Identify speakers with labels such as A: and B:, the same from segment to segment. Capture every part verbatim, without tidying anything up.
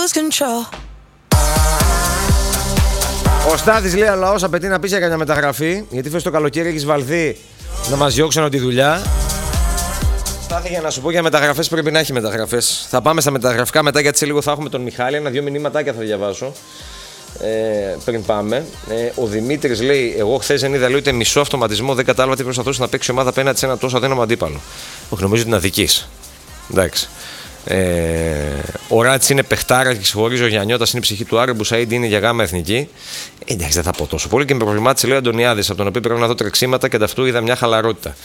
A: lose control.
B: Ο Στάθης λέει: ο λαός απαιτεί να πεις για καμιά μεταγραφή, γιατί φες το καλοκαίρι έχεις βαλθεί να μας διώξουν τη δουλειά. Στάθη, για να σου πω, για μεταγραφές πρέπει να έχει μεταγραφές. Θα πάμε στα μεταγραφικά μετά, γιατί σε λίγο θα έχουμε τον Μιχάλη. Ένα-δύο μηνύματάκια θα διαβάσω ε, πριν πάμε. Ε, ο Δημήτρης λέει: εγώ χθες δεν είδα, λέει, ούτε μισό αυτοματισμό, δεν κατάλαβα τι προσπαθούσε να παίξει η ομάδα απέναντι σε ένα τόσο αδύναμο αντίπαλο. Όχι, νομίζω ότι είναι αδικής. Εντάξει. Ε, ο Ράτς είναι παιχτάρα και ξεχωρίζει, ο Γιαννιώτας είναι η ψυχή του Άρη, ο Μπουσαΐντ είναι για γάμα εθνική. Ε, εντάξει, δεν θα πω τόσο πολύ και με προβλημάτισε, λέει ο Αντωνιάδης, από τον οποίο πρέπει να δω τρεξίματα και ανταυτού είδα μια χαλαρότητα.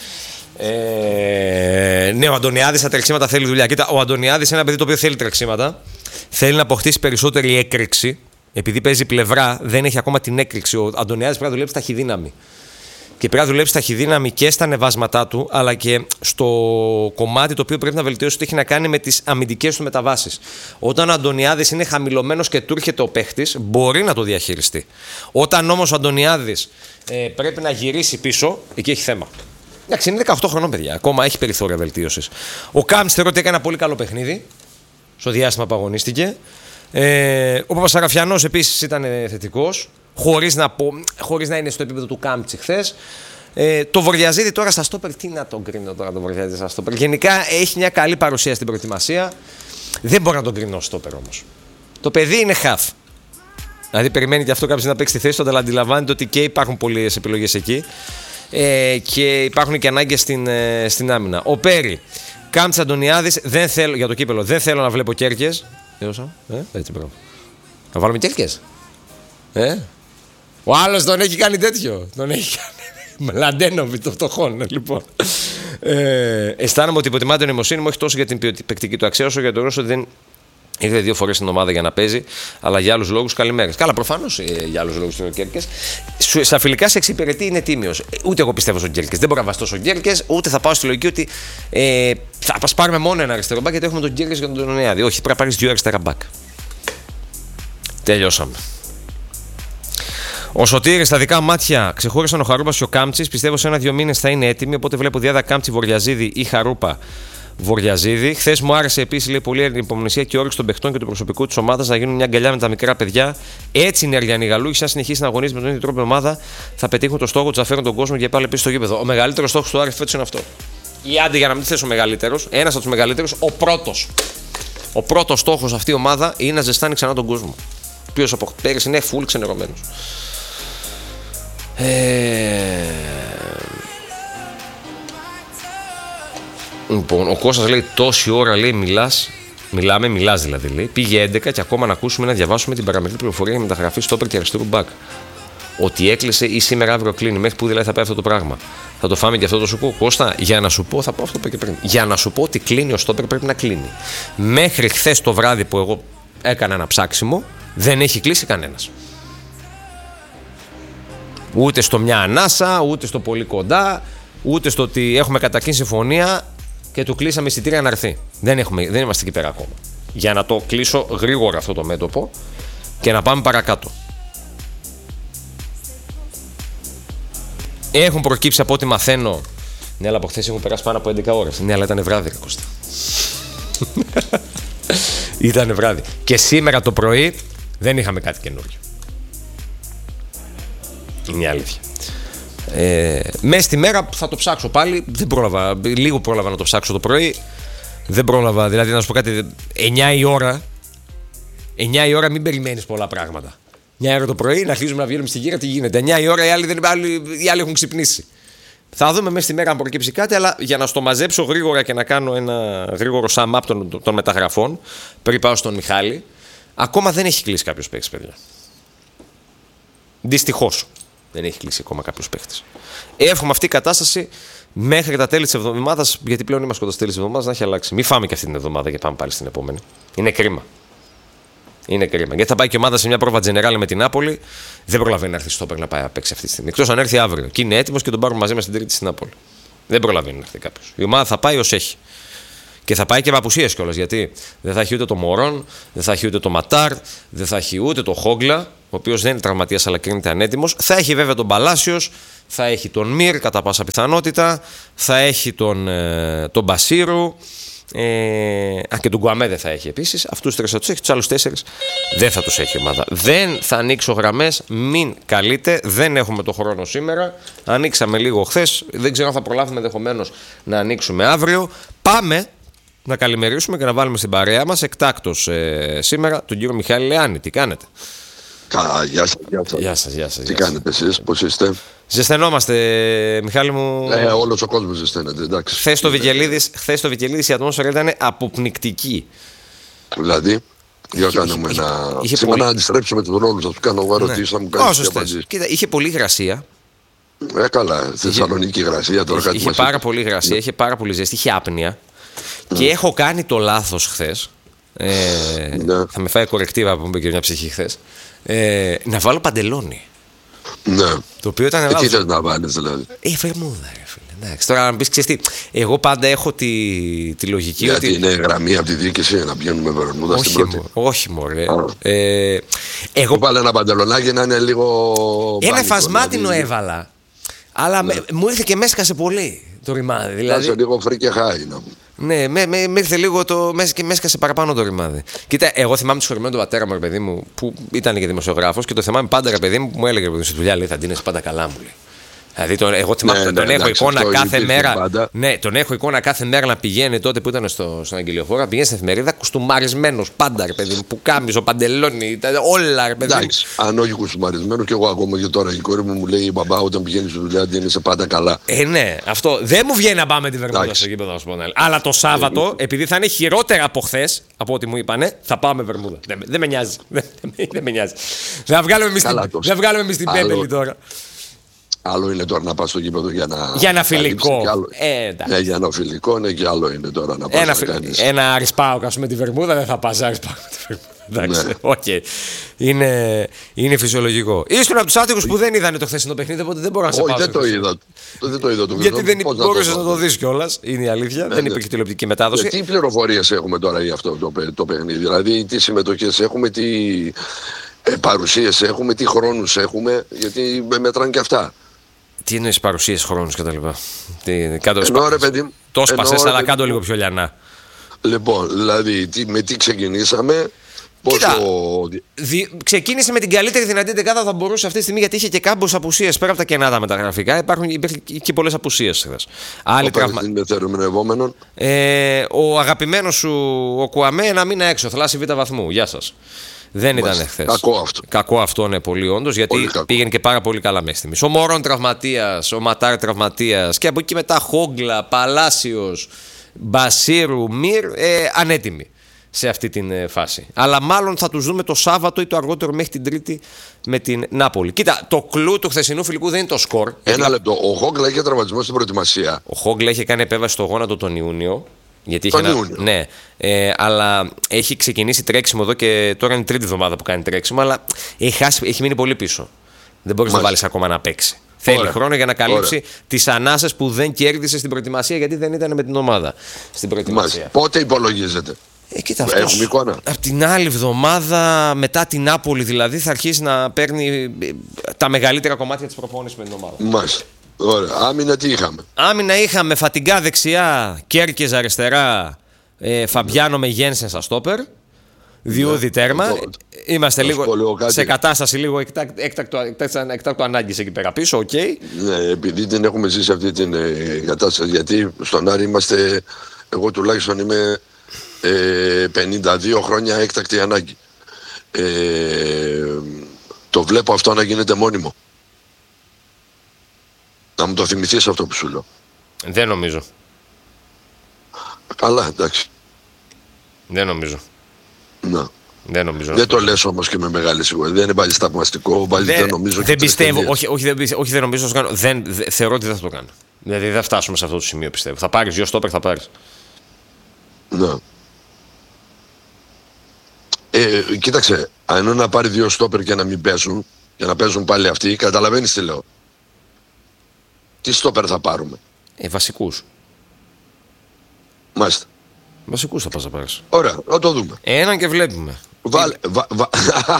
B: Ε, ναι, ο Αντωνιάδης στα τρεξίματα θέλει δουλειά. Κοίτα, ο Αντωνιάδης είναι ένα παιδί το οποίο θέλει τρεξίματα, θέλει να αποκτήσει περισσότερη έκρηξη, επειδή παίζει πλευρά, δεν έχει ακόμα την έκρηξη. Ο Αντωνιάδης πρέπει να δουλέψει ταχυδύναμη. Και πρέπει να δουλέψει ταχυδύναμη και στα ανεβάσματά του, αλλά και στο κομμάτι το οποίο πρέπει να βελτιώσει ότι έχει να κάνει με τις αμυντικές του μεταβάσεις. Όταν ο Αντωνιάδης είναι χαμηλωμένος και του έρχεται ο παίχτης, μπορεί να το διαχειριστεί. Όταν όμως ο Αντωνιάδης ε, πρέπει να γυρίσει πίσω, εκεί έχει θέμα. Εντάξει, είναι δεκαοκτώ χρονών, παιδιά. Ακόμα έχει περιθώρια βελτίωσης. Ο Κάμς θεωρώ ότι έκανε ένα πολύ καλό παιχνίδι στο διάστημα που αγωνίστηκε. Ε, ο Παπασαραφιανός επίσης ήταν θετικός. Χωρίς να, πω, χωρίς να είναι στο επίπεδο του Κάμπτσι χθες. Ε, το Βορειαζίδη τώρα στα στόπερ, τι να τον κρίνω τώρα το Βορειαζίδη στα στόπερ. Γενικά έχει μια καλή παρουσία στην προετοιμασία. Δεν μπορώ να τον κρίνω στόπερ όμως. Το παιδί είναι χαφ. Δηλαδή περιμένει και αυτό κάποιος να παίξει τη θέση του, αλλά αντιλαμβάνεται ότι και υπάρχουν πολλές επιλογές εκεί. Ε, και υπάρχουν και ανάγκες στην, ε, στην άμυνα. Ο Πέρι, Κάμπτσι, Αντωνιάδης, δεν θέλω, για το κύπελο, δεν θέλω να βλέπω Κέρκες. Ε, έτσι μπράβο. Να βάλουμε Κέρκες. Ε. Ο άλλος τον έχει κάνει τέτοιο. Τον έχει κάνει. Μλαντένοβιτ των φτωχών, λοιπόν. Ε, αισθάνομαι ότι υποτιμάται η νοημοσύνη μου όχι τόσο για την παικτική του αξία, όσο για το Ρώσο ότι δεν ήρθε δύο φορές στην ομάδα για να παίζει, αλλά για άλλους λόγους καλημέρες. Καλά, προφανώς ε, για άλλους λόγους είναι ο Κέρκες. Στα φιλικά σε εξυπηρετεί, είναι τίμιος. Ούτε εγώ πιστεύω στον Κέρκες. Δεν μπορώ να βαστώ στον Κέρκες, ούτε θα πάω στη λογική ότι ε, θα πάρουμε μόνο ένα αριστερό μπακ γιατί έχουμε τον Κέρκες και τον Αντωνιάδη. Όχι, πρέπει να πάρεις δύο αριστερά μπακ. Τελειώσαμε. Ο Σωτήρης, στα δικά μάτια ξεχώρισαν ο Χαρούπας και ο Κάμτσης. Πιστεύω σε ένα-δύο μήνες θα είναι έτοιμοι. Οπότε βλέπω διάδα Κάμτσι Βορειαζίδη ή Χαρούπα Βορειαζίδη. Χθες μου άρεσε επίσης, λέει, πολύ η υπομονησία και η όρεξη των παιχτών και του προσωπικού της ομάδας να γίνουν μια αγκαλιά με τα μικρά παιδιά. Έτσι είναι η Αριανή Γαλούχη. Αν συνεχίσει να αγωνίζει με τον ίδιο τρόπο η ομάδα, θα πετύχουν το στόχο του να φέρουν τον κόσμο και πάλι πίσω στο γήπεδο. Ο μεγαλύτερος στόχος του Άρη φέτος είναι αυτό. Ή άντε, για να μην θες ο μεγαλύτερος, ένας από τους μεγαλύτερους, ο πρώτος. Ο πρώτος στόχος αυτή η ομάδα είναι να ζεστάνει ξανά τον κόσμο. Ο οποίος από πέρυσι είναι full ξενερωμένος. Ε... Λοιπόν, ο Κώστας λέει τόση ώρα, λέει, μιλάς, μιλάμε, μιλάς δηλαδή, λέει, πήγε έντεκα και ακόμα να ακούσουμε να διαβάσουμε την παραμικρή πληροφορία για μεταγραφή στόπερ και αριστερού μπακ. Ότι έκλεισε ή σήμερα αύριο κλείνει. Μέχρι που δηλαδή θα πάει αυτό το πράγμα. Θα το φάμε και αυτό το σου πω. Κώστα, για να σου πω, θα πω αυτό που και πριν. Για να σου πω ότι κλείνει ο στόπερ πρέπει να κλείνει. Μέχρι χθες το βράδυ που εγώ έκανα ένα ψάξιμο, δεν έχει κλείσει κανένας. Ούτε στο μια ανάσα, ούτε στο πολύ κοντά, ούτε στο ότι έχουμε καταρχήν συμφωνία και του κλείσαμε εισιτήρια να έρθει. Δεν, έχουμε, δεν είμαστε εκεί πέρα ακόμα. Για να το κλείσω γρήγορα αυτό το μέτωπο και να πάμε παρακάτω. Έχουν προκύψει από ό,τι μαθαίνω. Ναι, αλλά από χθες έχουν περάσει πάνω από έντεκα ώρες. Ναι, αλλά ήταν βράδυ, ρε Κώστα. Ήταν βράδυ. Και σήμερα το πρωί δεν είχαμε κάτι καινούριο. Είναι η αλήθεια. Ε, μέσα στη μέρα θα το ψάξω πάλι. Δεν πρόλαβα. Λίγο πρόλαβα να το ψάξω το πρωί. Δεν πρόλαβα. Δηλαδή, να σου πω κάτι. εννιά η ώρα. εννιά η ώρα μην περιμένεις πολλά πράγματα. εννιά η ώρα το πρωί να αρχίζουμε να βγαίνουμε στη γύρα. Τι γίνεται. εννιά η ώρα οι άλλοι, δεν, οι άλλοι έχουν ξυπνήσει. Θα δούμε μέσα στη μέρα αν προκύψει κάτι. Αλλά για να στο μαζέψω γρήγορα και να κάνω ένα γρήγορο sum up των, των μεταγραφών, πριν πάω στον Μιχάλη, ακόμα δεν έχει κλείσει κάποιος παίκτης, παιδιά. Δυστυχώς. Δεν έχει κλείσει ακόμα κάποιος παίχτης. Εύχομαι αυτή η κατάσταση μέχρι τα τέλη της εβδομάδας, γιατί πλέον είμαστε κοντά στα τέλη της εβδομάδας, να έχει αλλάξει. Μην φάμε και αυτή την εβδομάδα και πάμε πάλι στην επόμενη. Είναι κρίμα. Είναι κρίμα. Γιατί θα πάει και η ομάδα σε μια πρόβα τζενεράλη με την Νάπολη, δεν προλαβαίνει να έρθει στόπερ να πάει να παίξει αυτή τη στιγμή. Εκτός αν έρθει αύριο. Και είναι έτοιμος και τον πάρουμε μαζί μας στην Τρίτη στην Νάπολη. Δεν προλαβαίνει να έρθει κάποιος. Η ομάδα θα πάει ως έχει. Και θα πάει και με απουσίες κιόλας. Γιατί δεν θα έχει ούτε το Μωρόν, δεν θα έχει ούτε το Ματάρ, δεν θα έχει ούτε το Χόγκλα, ο οποίος δεν είναι τραυματίας αλλά κρίνεται ανέτοιμος. Θα έχει βέβαια τον Παλάσιος, θα έχει τον Μυρ κατά πάσα πιθανότητα, θα έχει τον, ε, τον Μπασίρου, Ε, α, και τον Γκουαμέ δεν θα έχει επίσης. Αυτούς τους τρεις θα τους έχει, τους άλλους τέσσερις δεν θα τους έχει η ομάδα. Δεν θα ανοίξω γραμμές, μην καλείτε. Δεν έχουμε το χρόνο σήμερα. Ανοίξαμε λίγο χθες. Δεν ξέρω αν θα προλάβουμε ενδεχομένως να ανοίξουμε αύριο. Πάμε να καλημερίσουμε και να βάλουμε στην παρέα μας εκτάκτος ε, σήμερα τον κύριο Μιχάλη Λεάνη. Τι κάνετε?
A: Κα, γεια σας, γεια σας.
B: Γεια σας, γεια σας.
A: Τι κάνετε εσείς, πώς είστε?
B: Ζεσθενόμαστε, Μιχάλη μου.
A: Ε, όλος ο κόσμος ζεσθένεται, εντάξει.
B: Χθες το Βικελίδης, χθες το Βικελίδης η ατμόσφαιρα ήταν αποπνικτική.
A: Δηλαδή, για κάνουμε ένα...
B: είχε
A: Σήμερα
B: πολύ...
A: να αντιστρέψουμε τους ρόλους, θα σου κάνω εγώ ερωτήσεις, θα μου κάνεις
B: Όσο θες. Κοίτα, είχε πολύ υγρασία.
A: Ε, καλά, Θεσσαλονίκη υγρασία τώρα
B: είχε,
A: κάτι
B: είχε πάρα πολύ υγρασία, είχε πάρα πολύ ζέστη, είχε άπνοια. Και έχω κάνει το λάθος χθες. Ε,
A: ναι.
B: Θα με φάει κορεκτίβα που μου είπε και μια ψυχή χθες. Ε, να βάλω παντελόνι.
A: Ναι.
B: Το οποίο ήταν
A: ε,
B: λάθος.
A: τι θες να βάλεις δηλαδή?
B: Ε, φερμούδα, ρε φίλε. Εντάξει, τώρα να μπεις, ξέρεις τι, εγώ πάντα έχω τη, τη λογική.
A: Γιατί
B: ότι...
A: είναι γραμμή από τη διοίκηση να πηγαίνουμε βερμούδα στην πρώτη.
B: Μω, όχι μωρέ. Ε,
A: εγώ βάλω ένα παντελονάκι να είναι λίγο...
B: Ένα
A: μπάνικο,
B: φασμάτινο
A: δηλαδή.
B: έβαλα. Αλλά ναι. με, μου ήρθε και με έσκασε πολύ το ρημάδι. Δηλαδή...
A: Κάσε λίγο free και high να πούμε.
B: Ναι, με, με, με ήρθε λίγο το. Μέσα και με έσκασε παραπάνω το ρημάδι. Κοίτα, εγώ θυμάμαι του χωριμένου του πατέρα μου, ρε παιδί μου, που ήταν και δημοσιογράφος και το θυμάμαι πάντα, ρε παιδί μου, που μου έλεγε ρε, στη δουλειά, λέει, θα ντύνεσαι πάντα καλά, μου λέει. Δηλαδή, τον, εγώ θυμάμαι, ναι, τον, ναι, τον έχω εικόνα κάθε μέρα. Ναι, τον έχω εικόνα κάθε μέρα να πηγαίνει τότε που ήταν στο, στον Αγγελιοφόρο, να πηγαίνει στην εφημερίδα κουστούμαρισμένος πάντα, ρε παιδί μου, που κάμισο, παντελόνι, όλα, ρε παιδί μου.
A: Εντάξει, αν όχι κουστούμαρισμένος, και εγώ ακόμα και τώρα η κόρη μου μου λέει, μπαμπά, όταν πηγαίνει στη δουλειά, ντύνεσαι πάντα καλά.
B: Ε, ναι, αυτό δεν μου βγαίνει να πάμε τη βερμούδα στο γήπεδο, να σου πω. Αλλά το Σάββατο, ε, επειδή θα είναι χειρότερα από χθες, από ό,τι μου είπανε, θα πάμε βερμούδα. Δεν, δεν με νοιάζει. Δεν, δεν με νοιάζει. Δεν βγάλουμε εμεί την πέπελη τώρα.
A: Άλλο είναι τώρα να πας στο γήπεδο για να...
B: Για ένα φιλικό.
A: Ε, ναι, για ένα φιλικό, ναι, και άλλο είναι τώρα να πας
B: ένα,
A: να κάνεις...
B: Ένα Αρισπάοκ, ας πούμε, τη βερμούδα, δεν θα πας Αρισπάοκ με τη βερμούδα. Εντάξει, οκ. Okay. Είναι, είναι φυσιολογικό. Ήσουν από τους άτυχους που δεν είδανε το χθεσινό παιχνίδι, οπότε δεν μπορώ να σε πάω.
A: Όχι, δεν το είδα. Δεν το είδα το
B: γιατί δεν μπορούσες να το δεις κιόλας, είναι η αλήθεια.
A: Ναι,
B: δεν
A: ναι.
B: υπήρχε τηλεοπτική μετάδοση.
A: Και τι πληροφορίες έχουμε τώρα για αυτό το, το παιχνίδι? Δηλαδή, τι συμμετοχές έχουμε, τι ε, παρουσίες έχουμε, τι χρόνους έχουμε, γιατί μετράνε και αυτά.
B: Τι εννοείς παρουσίες χρόνους και τα λοιπά?
A: Εννοώ, ρε παιδί,
B: το σπασες, αλλά κάτω λίγο πιο λιανά.
A: Λοιπόν, δηλαδή τι, με τι ξεκινήσαμε, πόσο...
B: Κοίτα, δι... ξεκίνησε με την καλύτερη δυνατή δεκάδα θα μπορούσε αυτή τη στιγμή, γιατί είχε και κάμπος απουσίες πέρα από τα κενά τα μεταγραφικά. Υπάρχουν και πολλές απουσίες χθες. Άλλη τραυμα... ε, ο αγαπημένος σου ο Κουαμέ ένα μήνα έξω, θλάση β' βαθμού. Γεια σας. Δεν ήταν χθες.
A: Κακό αυτό.
B: Κακό αυτό είναι πολύ όντως, γιατί
A: πολύ
B: πήγαινε και πάρα πολύ καλά μέχρι στιγμής. Ο Μωρόν τραυματίας, ο Ματάρ τραυματίας και από εκεί μετά Χόγκλα, Παλάσιος, Μπασίρου, Μυρ ε, ανέτοιμοι σε αυτή την ε, φάση. Αλλά μάλλον θα τους δούμε το Σάββατο ή το αργότερο μέχρι την Τρίτη με την Νάπολη. Κοίτα, το κλου του χθεσινού φιλικού δεν είναι το σκορ.
A: Ένα
B: γιατί...
A: λεπτό. Ο Χόγκλα είχε τραυματισμό στην προετοιμασία.
B: Ο Χόγκλα είχε κάνει επέμβαση στο γόνατο τον Ιούνιο. Γιατί είχε ένα... Ναι, ε, αλλά έχει ξεκινήσει τρέξιμο εδώ και τώρα είναι η τρίτη εβδομάδα που κάνει τρέξιμο, αλλά έχει, χάσει, έχει μείνει πολύ πίσω. Δεν μπορείς να βάλεις ακόμα να παίξει. Θέλει Ωραία. χρόνο για να καλύψει τις ανάσες που δεν κέρδισε στην προετοιμασία, γιατί δεν ήταν με την ομάδα στην προετοιμασία.
A: Μάλιστα. Πότε υπολογίζεται?
B: Ε, κοίτα, αυτός, έχουμε εικόνα. Από την άλλη εβδομάδα, μετά την Νάπολη δηλαδή, θα αρχίσει να παίρνει τα μεγαλύτερα κομμάτια της προπόνησης με την ομάδα.
A: Μάλιστα. Ωραία. Άμυνα τι είχαμε?
B: Άμυνα είχαμε Φατιγκά δεξιά, Κέρκες αριστερά, ε, Φαμπιάνο με Γένσεν στα στόπερ. Διούδη ναι, τέρμα. Το, Είμαστε λίγο σε κατάσταση λίγο έκτακτο, έκτακτο ανάγκης εκεί πέρα πίσω. Okay.
A: Ναι, επειδή δεν έχουμε ζήσει αυτή την ε, κατάσταση. Γιατί στον Άρη είμαστε, εγώ τουλάχιστον είμαι ε, πενήντα δύο χρόνια έκτακτη ανάγκη. Ε, το βλέπω αυτό να γίνεται μόνιμο. Να μου το θυμηθείς αυτό που σου λέω.
B: Δεν νομίζω.
A: Καλά, εντάξει.
B: Δεν νομίζω.
A: Να.
B: Δεν νομίζω.
A: Δεν το λες όμως και με μεγάλη σιγουριά. Δεν είναι πάλι σταυμαστικό. Πάλι δεν, δεν νομίζω.
B: Δεν πιστεύω. Όχι, όχι, δεν, όχι, δεν νομίζω. Δεν, δεν, δε, θεωρώ ότι δεν θα το κάνω. Δηλαδή δεν θα φτάσουμε σε αυτό το σημείο, πιστεύω. Θα πάρεις δύο στόπερ, θα πάρεις.
A: Να. Ε, κοίταξε. Αν είναι να πάρει δύο στόπερ και να μην παίζουν, και να παίζουν πάλι αυτοί, καταλαβαίνεις τι λέω. Τι στόπερ θα πάρουμε?
B: Ε, βασικούς.
A: Μάλιστα.
B: Βασικούς θα πας να πάρεις.
A: Ωραία, να το δούμε.
B: Έναν και βλέπουμε.
A: Βάλε, βα, βα...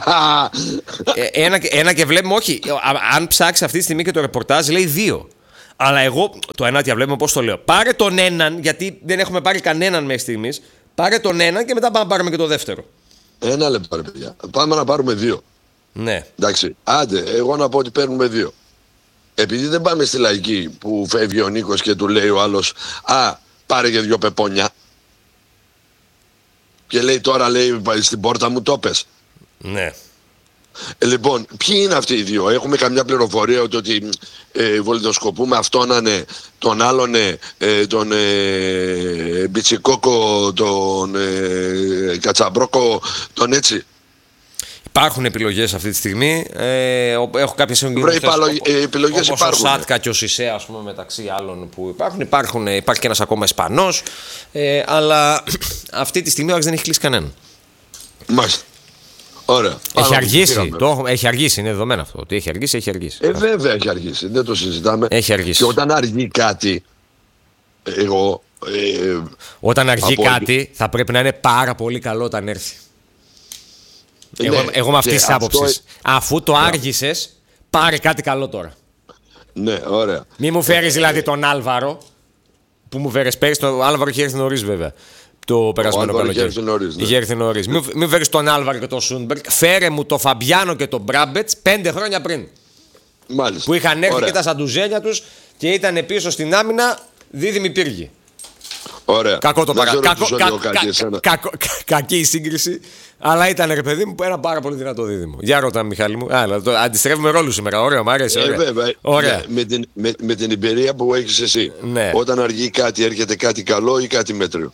B: ε, ένα, ένα και βλέπουμε, όχι. Αν ψάξει αυτή τη στιγμή και το ρεπορτάζ λέει δύο. Αλλά εγώ το ένα διαβλέπουμε πώς το λέω. Πάρε τον έναν, γιατί δεν έχουμε πάρει κανέναν μέχρι στιγμής. Πάρε τον έναν και μετά πάμε να πάρουμε και το δεύτερο.
A: Ένα λεπτό, ρε παιδιά. Πάμε να πάρουμε δύο.
B: Ναι.
A: Εντάξει, άντε, εγώ να πω ότι παίρνουμε δύο. Επειδή δεν πάμε στη λαϊκή που φεύγει ο Νίκος και του λέει ο άλλος, α, πάρε και δυο πεπόνια. Και λέει τώρα, λέει, στην πόρτα μου το πες.
B: Ναι.
A: Ε, λοιπόν, ποιοι είναι αυτοί οι δύο? Έχουμε καμιά πληροφορία ότι ε, βολιδοσκοπούμε αυτόν, ναι, τον άλλον, ε, τον ε, Μπιτσικόκο, τον ε, Κατσαμπρόκο, τον έτσι.
B: Υπάρχουν επιλογές αυτή τη στιγμή. Ε, έχω κάποιες
A: επιλογές
B: όπως
A: υπάρχουν.
B: Ο Σάτκα και ο Σισέ, ας πούμε, μεταξύ άλλων που υπάρχουν. υπάρχουν υπάρχει και ένας ακόμα Ισπανός. Ε, αλλά αυτή τη στιγμή ο Άξ δεν έχει κλείσει κανέναν.
A: Μάλιστα. Ωραία.
B: Έχει αργήσει. Το, έχει αργήσει, είναι δεδομένο αυτό. Ότι έχει αργήσει, έχει αργήσει.
A: Ε, βέβαια έχει αργήσει. Δεν το συζητάμε.
B: Έχει αργήσει.
A: Και όταν αργεί κάτι, εγώ. Ε,
B: όταν αργεί
A: από...
B: κάτι, θα πρέπει να είναι πάρα πολύ καλό όταν έρθει.
A: Ναι,
B: εγώ, εγώ με αυτή τη άποψη.
A: Αυτό...
B: Αφού το άργησες, πάρε κάτι καλό τώρα.
A: Ναι, ωραία.
B: Μη μου φέρεις δηλαδή τον Άλβαρο που μου φέρεις πέρυσι. Το Άλβαρο είχε έρθει νωρίς βέβαια. Το περασμένο καλοκαίρι. Είχε έρθει νωρίς. Μην, μην φέρεις τον Άλβαρο και τον Σούντμπεργκ. Φέρε μου τον Φαμπιάνο και τον Μπράμπετς πέντε χρόνια πριν.
A: Μάλιστα.
B: Που είχαν έρθει
A: ωραία.
B: Και τα σαντουζένια τους και ήταν πίσω στην άμυνα δίδυμοι πύργοι.
A: Ωραία.
B: Κακό το παράδειγμα. Κακό, κα,
A: κα,
B: κα, κα, κακή η σύγκριση. Αλλά ήταν, ρε παιδί μου, ένα πάρα πολύ δυνατό δίδυμο. Για ρώτα, Μιχάλη μου. Α, το, αντιστρέφουμε ρόλους σήμερα. Ωραία, μου άρεσε. Ωραία.
A: Ε, βέβαια.
B: Ωραία.
A: Ναι, με, την, με, με την εμπειρία που έχεις εσύ.
B: Ναι.
A: Όταν αργεί κάτι, έρχεται κάτι καλό ή κάτι μέτριο?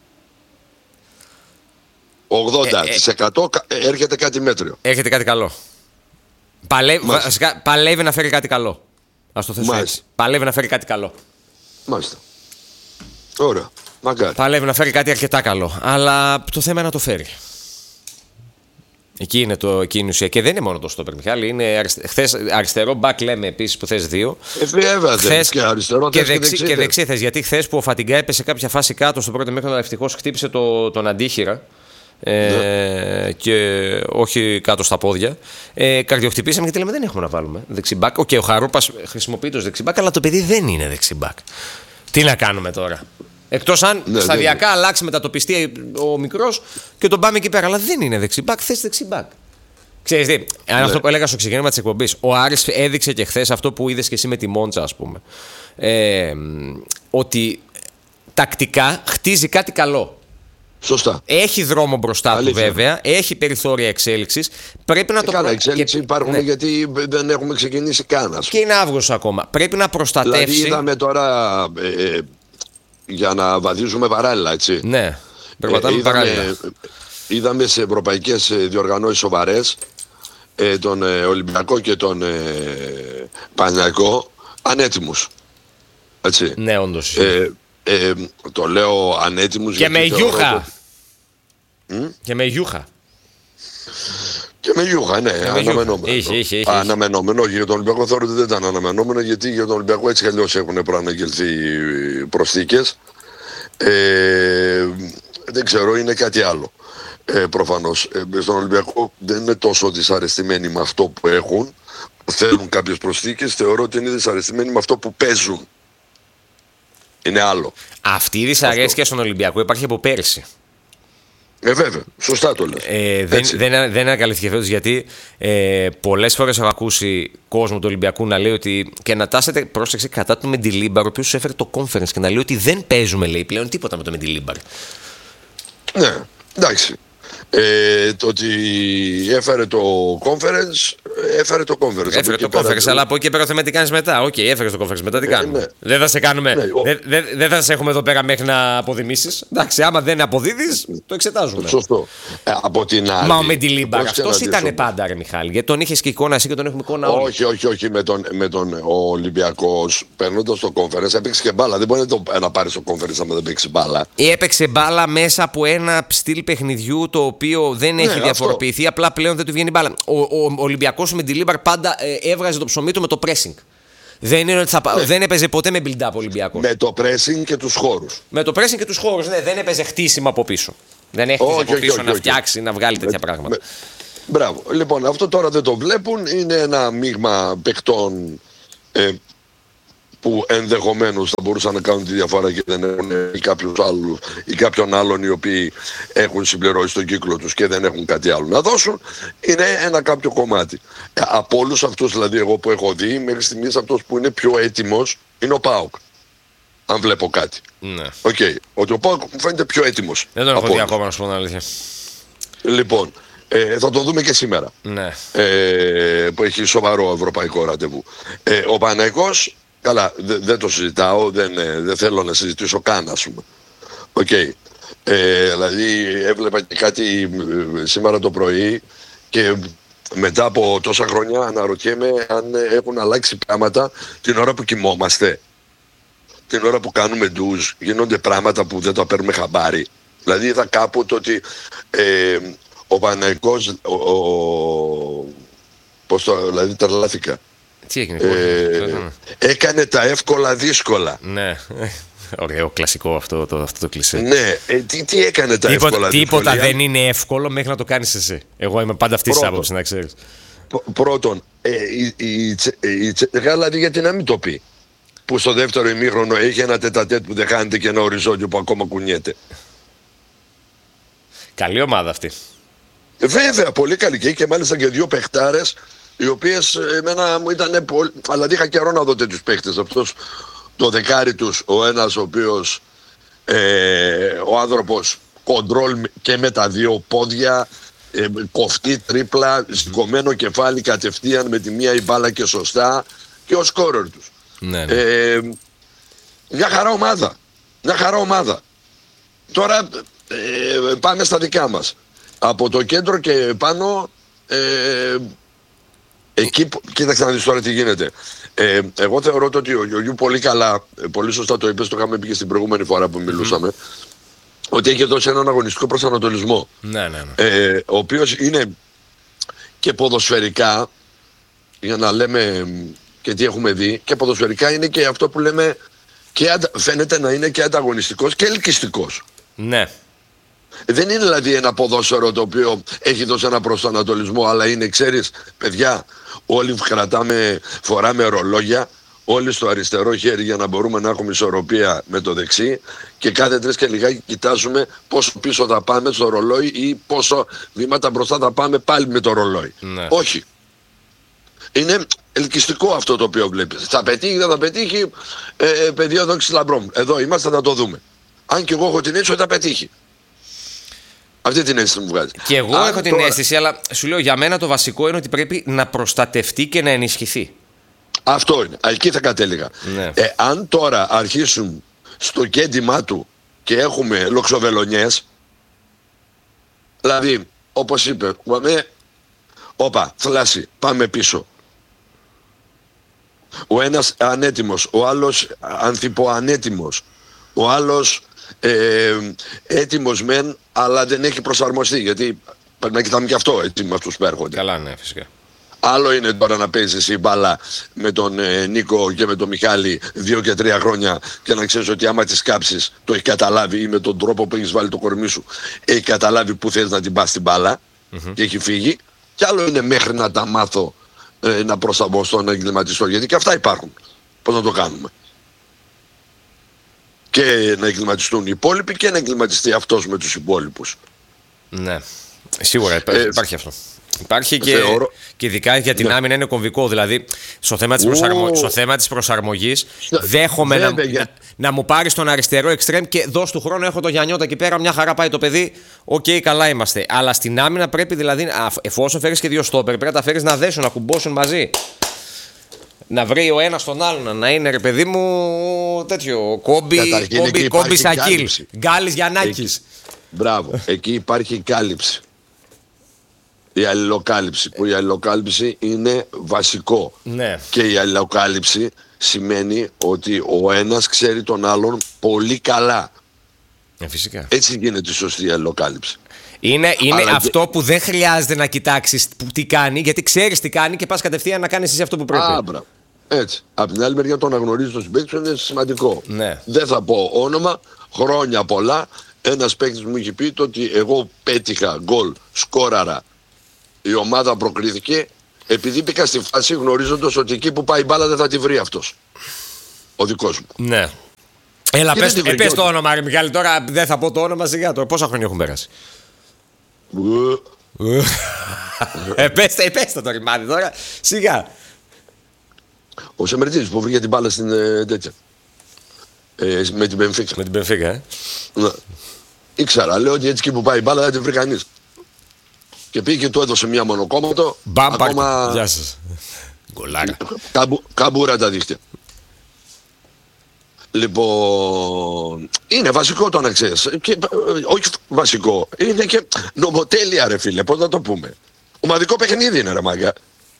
A: ογδόντα τοις εκατό ε, ε, έρχεται κάτι μέτριο.
B: Έρχεται κάτι καλό. Παλεύει, βασικά, παλεύει να φέρει κάτι καλό. Ας το θέσω έτσι. Παλεύει να φέρει κάτι καλό.
A: Μάλιστα. Ωραία. Μακάρι.
B: Παλεύει να φέρει κάτι αρκετά καλό. Αλλά το θέμα είναι να το φέρει. Εκεί είναι, το, εκεί είναι η ουσία. Και δεν είναι μόνο το στόπερ, Μιχάλη. Είναι αριστε, χθες, αριστερό μπακ, λέμε επίσης που θες δύο.
A: Ε, βέβαια, χθες, και αριστερό
B: και,
A: θες
B: δεξί,
A: και δεξί,
B: και δεξί θες. Γιατί χθες που ο Φατιγκά έπεσε σε κάποια φάση κάτω στο πρώτο μέχρι, ευτυχώς χτύπησε το, τον αντίχειρα. Ε, ναι. Και όχι κάτω στα πόδια. Ε, καρδιοχτυπήσαμε γιατί λέμε δεν έχουμε να βάλουμε δεξιμπάκ. Οκ, okay, ο Χαρούπας χρησιμοποιεί το δεξιμπάκ, αλλά το παιδί δεν είναι δεξιμπάκ. Τι να κάνουμε τώρα? Εκτός αν ναι, σταδιακά ναι, ναι. αλλάξει μετατοπιστεί ο μικρός και τον πάμε εκεί πέρα. Αλλά δεν είναι δεξιμπάκ, θες δεξιμπάκ. Ξέρεις τι, αν ναι. αυτό που έλεγα στο ξεκίνημα της εκπομπής, ο Άρης έδειξε και χθες αυτό που είδες και εσύ με τη Μόντσα, ας πούμε. Ε, ότι τακτικά χτίζει κάτι καλό.
A: Σωστά.
B: Έχει δρόμο μπροστά Αλήθεια. του βέβαια, έχει περιθώρια εξέλιξης. Πρέπει να
A: ε,
B: το
A: Καλά, εξέλιξη και... υπάρχουν ναι. γιατί δεν έχουμε ξεκινήσει καν.
B: Και είναι Αύγουστος ακόμα. Πρέπει να προστατεύσει.
A: Δηλαδή είδαμε τώρα, ε, για να βαδίζουμε παράλληλα, έτσι.
B: Ναι, περπατάμε ε, είδαμε, παράλληλα.
A: Είδαμε σε ευρωπαϊκές διοργανώσεις σοβαρές ε, τον ε, Ολυμπιακό και τον ε, Παναθηναϊκό ανέτοιμους. Έτσι.
B: Ναι, όντως.
A: Ε, Ε, το λέω ανέτοιμους
B: και με γιούχα
A: το...
B: και με γιούχα
A: και με γιούχα, ναι, αναμενόμενο.
B: Είχε, είχε, είχε,
A: αναμενόμενο. Για τον Ολυμπιακό θεωρώ ότι δεν ήταν αναμενόμενο, γιατί για τον Ολυμπιακό έτσι κι αλλιώς έχουν προαναγγελθεί προσθήκες. ε, δεν ξέρω, είναι κάτι άλλο. ε, προφανώς ε, στον Ολυμπιακό δεν είναι τόσο δυσαρεστημένοι με αυτό που έχουν. Θέλουν κάποιες προσθήκες, θεωρώ ότι είναι δυσαρεστημένοι με αυτό που παίζουν. Είναι άλλο.
B: Αυτή η δυσαρέσκεια στον Ολυμπιακό υπάρχει από πέρσι.
A: Ε, βέβαια. Σωστά το λες.
B: Ε, δεν, δεν, δεν ανακαλύφθηκε φέτος, γιατί ε, πολλές φορές έχω ακούσει κόσμο του Ολυμπιακού να λέει ότι. Και να τάσετε, πρόσεξε, κατά του Μεντιλίμπαρ, ο οποίος σου έφερε το conference και να λέει ότι δεν παίζουμε, λέει, πλέον τίποτα με το Μεντιλίμπαρ.
A: Ναι, εντάξει. Ε, το ότι έφερε το conference, έφερε το conference.
B: Έφερε το conference, πέρα... αλλά από εκεί πέρα θέμα τι κάνεις μετά. Οκ, okay, έφερε το conference, μετά τι κάνουμε. Ε, ναι. Δεν θα σε κάνουμε. Ναι, δεν δε, δε θα σε έχουμε εδώ πέρα μέχρι να αποδημήσεις. Εντάξει, άμα δεν αποδίδεις, το εξετάζουμε.
A: Σωστό. Ε, από την άλλη.
B: Μα ο Μεντιλίμπαρ αυτός ήταν πάντα, ρε Μιχάλη. Γιατί τον είχες και εικόνα εσύ και τον έχουμε εικόνα όλοι.
A: Όχι, όχι, όχι. Με τον, με τον ο Ολυμπιακός παίρνοντας το conference έπαιξε και μπάλα. Δεν μπορεί να, το, να πάρει το conference άμα δεν παίξει μπάλα.
B: Έπαιξε μπάλα μέσα από ένα στυλ παιχνιδιού το οποίο δεν έχει ναι, διαφοροποιηθεί, αυτό. Απλά πλέον δεν του βγαίνει μπάλα. Ο, ο, ο Ολυμπιακός με τη Λίμπαρ πάντα ε, έβγαζε το ψωμί του με το pressing. Δεν, είναι ότι θα, ναι. δεν έπαιζε ποτέ με build-up ο Ολυμπιακός.
A: Με το pressing και τους χώρους.
B: Με το pressing και τους χώρους, ναι, δεν έπαιζε χτίσιμα από πίσω. Δεν έχτιζε από πίσω όχι, να όχι, φτιάξει, όχι. να βγάλει τέτοια με, πράγματα. Με,
A: μπράβο. Λοιπόν, αυτό τώρα δεν το βλέπουν. Είναι ένα μείγμα παιχτών ε, που ενδεχομένως θα μπορούσαν να κάνουν τη διαφορά και δεν έχουν ή κάποιους άλλους ή κάποιον άλλον οι οποίοι έχουν συμπληρώσει τον κύκλο τους και δεν έχουν κάτι άλλο να δώσουν, είναι ένα κάποιο κομμάτι. Ε, από όλους αυτούς δηλαδή εγώ που έχω δει, μέχρι στιγμής αυτός που είναι πιο έτοιμος είναι ο ΠΑΟΚ. Αν βλέπω κάτι.
B: Ναι.
A: Okay. Ότι ο ΠΑΟΚ μου φαίνεται πιο έτοιμος.
B: Δεν τον έχω δει ακόμα, να σου πω την αλήθεια.
A: Λοιπόν, ε, θα το δούμε και σήμερα.
B: Ναι.
A: Ε, που έχει σοβαρό ευρωπαϊκό ραντεβού. Ε, ο Παναθηναϊκός, καλά, δεν δε το συζητάω, δεν, δεν θέλω να συζητήσω καν, ας πούμε. Οκ. Okay. Ε, δηλαδή έβλεπα και κάτι σήμερα το πρωί και μετά από τόσα χρόνια αναρωτιέμαι αν έχουν αλλάξει πράγματα την ώρα που κοιμόμαστε. Την ώρα που κάνουμε ντουζ γίνονται πράγματα που δεν τα παίρνουμε χαμπάρι. Δηλαδή είδα κάπου το ότι ε, ο Παναθηναϊκός, ο, ο, πώς το, δηλαδή τρελάθηκα.
B: Τι έγινε,
A: ε, έκανε τα εύκολα δύσκολα.
B: Ναι, ωραίο κλασικό αυτό το, αυτό το κλισέ.
A: Ναι, ε, τι, τι έκανε τα
B: τίποτα,
A: εύκολα
B: τίποτα
A: δύσκολα.
B: Τίποτα δεν είναι εύκολο μέχρι να το κάνεις εσύ. Εγώ είμαι πάντα αυτής της άποψης, να ξέρεις.
A: Πρώτον, ε, η, η, η, η δηλαδή γιατί να μην το πει. Που στο δεύτερο ημίχρονο έχει ένα τετατέτ που δεν χάνεται και ένα οριζόντιο που ακόμα κουνιέται.
B: Καλή ομάδα αυτή.
A: Βέβαια, πολύ καλή. Και είχε μάλιστα και δύο παιχτάρες, οι οποίες εμένα μου ήταν πολύ. Αλλά είχα καιρό να δω τέτοιους παίχτες. Αυτός το δεκάρι τους, ο ένας ο οποίος ε, ο άνθρωπος κοντρόλ και με τα δύο πόδια, ε, κοφτή τρίπλα, σηκωμένο κεφάλι κατευθείαν με τη μία η μπάλα και σωστά, και ο σκόρερ τους.
B: Ναι, ναι.
A: Ε, μια χαρά ομάδα. Μια χαρά ομάδα. Τώρα ε, πάμε στα δικά μας. Από το κέντρο και πάνω ε, εκεί, κοίταξε να δεις τώρα τι γίνεται. Ε, εγώ θεωρώ ότι ο Γιωργιού πολύ καλά, πολύ σωστά το είπες, το είχαμε πει και στην προηγούμενη φορά που μιλούσαμε, mm. ότι έχει δώσει έναν αγωνιστικό προσανατολισμό.
B: Ναι, ναι, ναι.
A: Ε, ο οποίος είναι και ποδοσφαιρικά, για να λέμε και τι έχουμε δει, και ποδοσφαιρικά είναι και αυτό που λέμε, και αντα... φαίνεται να είναι και ανταγωνιστικός και ελκυστικός.
B: Ναι.
A: Δεν είναι δηλαδή ένα ποδόσφαιρο το οποίο έχει δώσει ένα προσανατολισμό, αλλά είναι, ξέρεις, παιδιά, όλοι κρατάμε, φοράμε ρολόγια, όλοι στο αριστερό χέρι για να μπορούμε να έχουμε ισορροπία με το δεξί, και κάθε τρεις και λιγάκι κοιτάζουμε πόσο πίσω θα πάμε στο ρολόι ή πόσο βήματα μπροστά θα πάμε πάλι με το ρολόι.
B: Ναι.
A: Όχι. Είναι ελκυστικό αυτό το οποίο βλέπεις. Θα πετύχει, δεν θα πετύχει, ε, ε, πεδίο δόξης λαμπρόμ. Εδώ είμαστε, θα το δούμε. Αν και εγώ έχω την αίσθηση ότι θα πετύχει. Αυτή την αίσθηση μου βγάζει.
B: Και εγώ
A: Αν
B: έχω την
A: τώρα...
B: αίσθηση, αλλά σου λέω, για μένα το βασικό είναι ότι πρέπει να προστατευτεί και να ενισχυθεί.
A: Αυτό είναι. Εκεί θα κατέληγα.
B: Ναι.
A: Ε, αν τώρα αρχίσουν στο κέντημά του και έχουμε λοξοβελονιές, δηλαδή, όπως είπε, πάμε, όπα, θλάση, πάμε πίσω. Ο ένας ανέτοιμος, ο άλλος ανθιποανέτοιμος, ο άλλος ε, έτοιμος μεν, αλλά δεν έχει προσαρμοστεί, γιατί πρέπει να κοιτάμε και αυτό έτσι με αυτούς που έρχονται.
B: Καλά, ναι, φυσικά.
A: Άλλο είναι τώρα να παίζεις εσύ μπάλα με τον ε, Νίκο και με τον Μιχάλη δύο και τρία χρόνια και να ξέρεις ότι άμα τις κάψεις το έχει καταλάβει, ή με τον τρόπο που έχεις βάλει το κορμί σου έχει καταλάβει που θες να την πας την μπάλα mm-hmm. και έχει φύγει. Και άλλο είναι μέχρι να τα μάθω ε, να προσαρμοστώ, να εγκληματιστώ, γιατί και αυτά υπάρχουν. Πώς να το κάνουμε. Και να εγκληματιστούν οι υπόλοιποι και να εγκληματιστεί αυτός με τους υπόλοιπους.
B: Ναι, σίγουρα υπάρχει, ε, υπάρχει αυτό. Υπάρχει και,
A: θεωρώ...
B: και ειδικά για την ναι. άμυνα είναι κομβικό. Δηλαδή, στο θέμα της, προσαρμο... στο θέμα της προσαρμογής, δέχομαι να, να, να μου πάρεις τον αριστερό εξτρέμ και δώσ' του χρόνου. Έχω το Γιαννιώτα εκεί πέρα, μια χαρά πάει το παιδί. Οκ, okay, καλά είμαστε. Αλλά στην άμυνα πρέπει, δηλαδή, εφόσον φέρεις και δύο στόπερ, πρέπει να τα φέρεις να δέσουν, να κουμπώσουν μαζί. Να βρει ο ένας τον άλλον, να είναι, ρε παιδί μου, τέτοιο. Κόμπι, κόμπι, κόμπι Σακίλ. Γκάλης Γιαννάκης.
A: Εκεί, μπράβο, εκεί υπάρχει κάλυψη. Η αλληλοκάλυψη, που η αλληλοκάλυψη είναι βασικό.
B: Ναι.
A: Και η αλληλοκάλυψη σημαίνει ότι ο ένας ξέρει τον άλλον πολύ καλά.
B: Ε, φυσικά.
A: Έτσι γίνεται η σωστή αλληλοκάλυψη.
B: Είναι, είναι αυτό
A: και...
B: που δεν χρειάζεται να κοιτάξεις τι κάνει, γιατί ξέρεις τι κάνει και πας κατευθείαν να κάνεις εσύ αυτό που πρέπει.
A: Άμπρα. Έτσι. Απ' την άλλη μεριά, το να γνωρίζει τον συμπαίκτη είναι σημαντικό.
B: Ναι.
A: Δεν θα πω όνομα, χρόνια πολλά. Ένας παίκτης μου είχε πει το ότι εγώ πέτυχα γκολ, σκόραρα. Η ομάδα προκρίθηκε επειδή πήγα στη φάση γνωρίζοντας ότι εκεί που πάει η μπάλα δεν θα τη βρει αυτός. ο δικός μου.
B: Ναι. Έλα, πες,
A: δεν
B: ε, πες το όνομα, ρε Μιχάλη, τώρα δεν θα πω το όνομα σιγά. Τώρα πόσα χρόνια έχουν πέρασει. ε, πες, ε, πες το το ρημάδι τώρα, σιγά.
A: Ο Σεμερτζής που βρήκε την μπάλα στην ε, τέτοια. Ε, με την Μπενφίκα.
B: Με την Μπενφίκα, ε.
A: Ναι. Ήξερα, λέω ότι έτσι και που πάει η μπάλα δεν την βρει κανείς. Και πήγε και του έδωσε μια μονοκόμματο.
B: Μπαμ,
A: ακόμα...
B: Γεια σας. Γκολάρα.
A: Καμπου, καμπούρα τα δίχτυα. Λοιπόν, είναι βασικό το να ξέρεις. Και, όχι βασικό, είναι και νομοτέλεια ρε φίλε, πώς να το πούμε. Ομαδικό παιχνίδι είναι ρε μάγκα.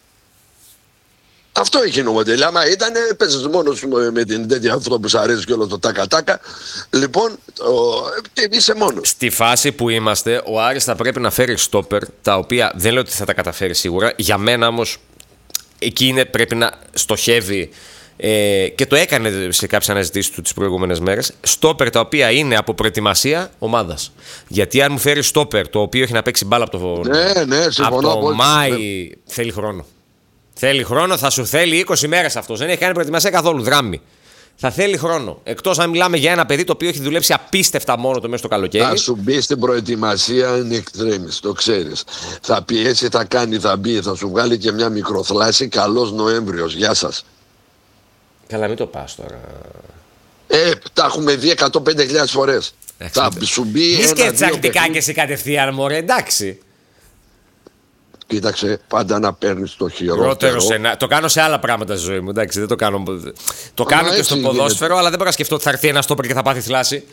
A: Αυτό έχει νομοτέλεια. Άμα ήταν, παίζεις μόνος με την τέτοια αυτό που σου αρέσει και όλο το τάκα-τάκα. Λοιπόν, και είσαι μόνος.
B: Στη φάση που είμαστε, ο Άρης θα πρέπει να φέρει στόπερ, τα οποία δεν λέω ότι θα τα καταφέρει σίγουρα. Για μένα όμως, εκεί είναι, πρέπει να στοχεύει. Ε, και το έκανε σε κάποιες αναζητήσεις του τις προηγούμενες μέρες. Στόπερ τα οποία είναι από προετοιμασία ομάδας. Γιατί αν μου φέρει στόπερ το οποίο έχει να παίξει μπάλα από το,
A: ναι, ναι,
B: από το Μάη, θέλει χρόνο. Θέλει χρόνο, θα σου θέλει είκοσι μέρες αυτός. Δεν έχει κάνει προετοιμασία καθόλου. Δράμη. Θα θέλει χρόνο. Εκτός αν μιλάμε για ένα παιδί το οποίο έχει δουλέψει απίστευτα μόνο το μέσα στο καλοκαίρι.
A: Θα σου μπει στην προετοιμασία είναι extremis, το ξέρεις. Θα πιέσει, θα κάνει, θα μπει, θα σου βγάλει και μια μικροθλάση. Καλός Νοέμβριος. Γεια σας.
B: Καλά, μην το πας τώρα.
A: Ε, τα έχουμε δει εκατόν πέντε χιλιάδες φορές. Θα σου μπει
B: μη
A: ένα,
B: σκέφτεσαι αρνητικά
A: παιχνίδι...
B: και εσύ κατευθείαν, μωρέ, εντάξει.
A: Κοίταξε, πάντα να παίρνεις το χειρότερο.
B: Σένα... Το κάνω σε άλλα πράγματα στη ζωή μου, εντάξει, δεν το κάνω. Το κάνω Άμα και στο ποδόσφαιρο, γίνεται. Αλλά δεν μπορώ να σκεφτώ ότι θα έρθει ένα στόπερ και θα πάθει θλάση.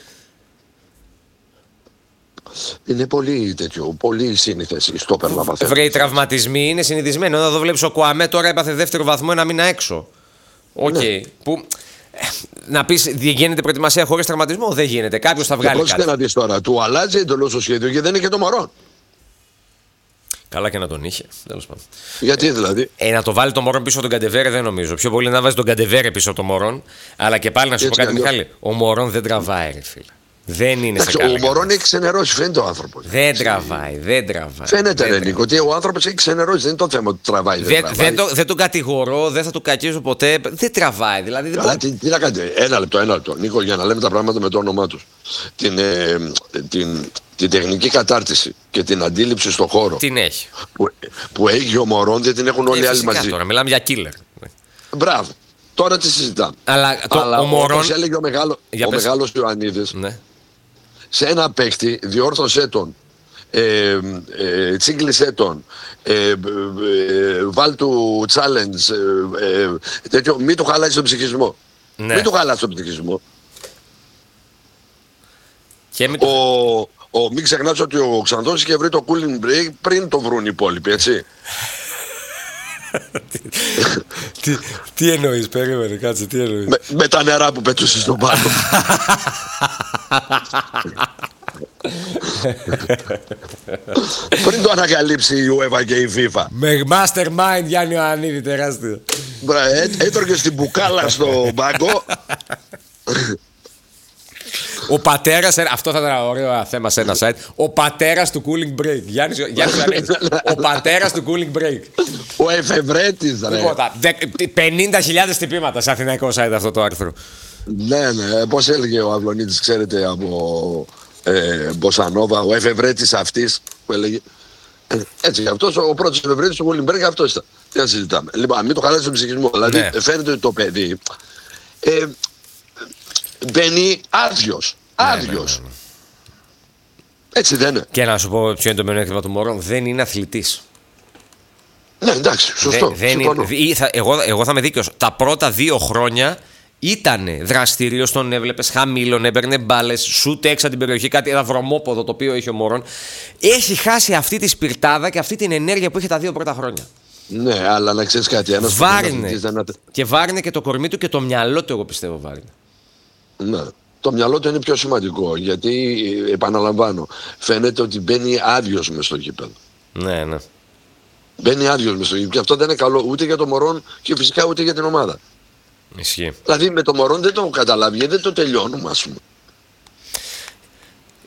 A: Είναι πολύ τέτοιο, πολύ σύνηθες οι στόπερ να παθαίνουν.
B: Βρε, οι τραυματισμοί είναι συνηθισμένοι. Όταν εδώ βλέπεις ο Κουαμέ τώρα έπαθε δεύτερο βαθμό ένα μήνα έξω. Οκ. Okay. Ναι. Που... Να πεις γίνεται προετοιμασία χωρίς τραυματισμό, δεν γίνεται. Κάποιος θα βγάλει κάτι.
A: Πώς και να δεις τώρα, του αλλάζει εντελώς το σχέδιο και δεν είναι και το μωρό.
B: Καλά και να τον είχε, τέλος πάντων.
A: Γιατί δηλαδή.
B: Ε, να το βάλει το Μωρόν πίσω από τον Καντεβέρε δεν νομίζω. Πιο πολύ να βάζει τον Καντεβέρε πίσω από τον Μωρόν. Αλλά και πάλι να σου έτσι πω κάτι, Μιχάλη. Ο Μωρόν δεν τραβάει, ρε φίλε. Δεν είναι σε καλά.
A: Ο Μωρόν έχει ξενερώσει, φαίνεται ο άνθρωπος.
B: Δεν τραβάει, δεν τραβάει.
A: Φαίνεται, ρε Νίκο, ότι ο άνθρωπος έχει ξενερώσει. Δεν είναι το θέμα ότι τραβάει. Δεν,
B: δεν, δεν, το, δεν τον κατηγορώ, δεν θα του κακίσω ποτέ. Δεν τραβάει. Δηλαδή, δεν
A: Καλά, τι, τι να κάνετε. Ένα λεπτό, ένα λεπτό. Νίκο, για να λέμε τα πράγματα με το όνομά του. Την, ε, την, την τεχνική κατάρτιση και την αντίληψη στον χώρο.
B: Την έχει.
A: Που, που έχει ο Μωρόν, δεν την έχουν όλοι οι άλλοι μαζί.
B: Τώρα μιλάμε για killer.
A: Μπράβο. Τώρα τι συζητάμε.
B: Αλλά, το,
A: Αλλά
B: ο Μωρόν.
A: Όπως έλεγε ο, μεγάλο, ο μεγάλος Ιωαννίδης. Ναι. Σε ένα παίχτη, διόρθωσέ τον, ε, ε, τσίγκλισέ τον, ε, ε, ε, βάλ του challenge, ε, ε, τέτοιο, μην του χαλάσει τον ψυχισμό. Ναι. Μην του χαλάσει τον ψυχισμό. Και μην, το... ο, ο, μην ξεχνάς ότι ο Ξανθός είχε βρει το cooling break πριν το βρουν οι υπόλοιποι, έτσι.
B: τι, τι, τι εννοείς, περίμενε, κάτσε, τι εννοείς.
A: Με, με τα νερά που πέτουσες στον πάνω. Πριν το ανακαλύψει η UEFA και η FIFA.
B: Με mastermind Γιάννη Ιωαννίδη, τεράστιο.
A: Έτρωγε στην μπουκάλα στο μπάγκο.
B: Ο πατέρας, αυτό θα ήταν ένα ωραίο θέμα σε ένα site. Ο πατέρας του cooling break. Γιάννης, Γιάννης Ιωαννίδης, ο πατέρας του cooling break.
A: Ο εφευρέτης, ρε.
B: πενήντα χιλιάδες τυπήματα σε αθηναϊκό site αυτό το άρθρο.
A: Ναι, ναι. Πώς έλεγε ο Αυλονίτης, ξέρετε, από ε, Μποσανόβα, ο εφευρέτης αυτής που έλεγε. Έτσι, αυτός ο πρώτος εφευρέτης του cooling break, αυτός ήταν. Τι να συζητάμε. Λοιπόν, μην το χαλάσει τον ψυχισμό. Δηλαδή, ναι. Φαίνεται ότι το παιδί ε, μπαίνει άδειος. Άδειος. Ναι, ναι, ναι. Έτσι δεν είναι.
B: Και να σου πω ποιο είναι το μειονέκτημα του Μωρόν. Δεν είναι αθλητής.
A: Ναι, εντάξει, σωστό.
B: Δεν, δεν είναι, θα, εγώ, εγώ θα είμαι δίκαιος. Τα πρώτα δύο χρόνια ήτανε δραστήριος, τον έβλεπες, χαμήλων, έπαιρνε μπάλες, σούτ έξω από την περιοχή, κάτι ένα βρωμόποδο το οποίο είχε ο Μωρόν. Έχει χάσει αυτή τη σπιρτάδα και αυτή την ενέργεια που είχε τα δύο πρώτα χρόνια.
A: Ναι, αλλά να ξέρεις κάτι. Ένας
B: βάρινε. Δεν... Και βάρινε και το κορμί του και το μυαλό του, εγώ πιστεύω, βάρινε.
A: Ναι. Το μυαλό του είναι πιο σημαντικό, γιατί επαναλαμβάνω, φαίνεται ότι μπαίνει άδειος μες στο γήπεδο.
B: Ναι, ναι.
A: Μπαίνει άδειος μες στο γήπεδο και αυτό δεν είναι καλό ούτε για το Μωρόν και φυσικά ούτε για την ομάδα.
B: Ισχύει.
A: Δηλαδή με το Μωρόν δεν το καταλάβει, δεν το τελειώνουμε, ας πούμε.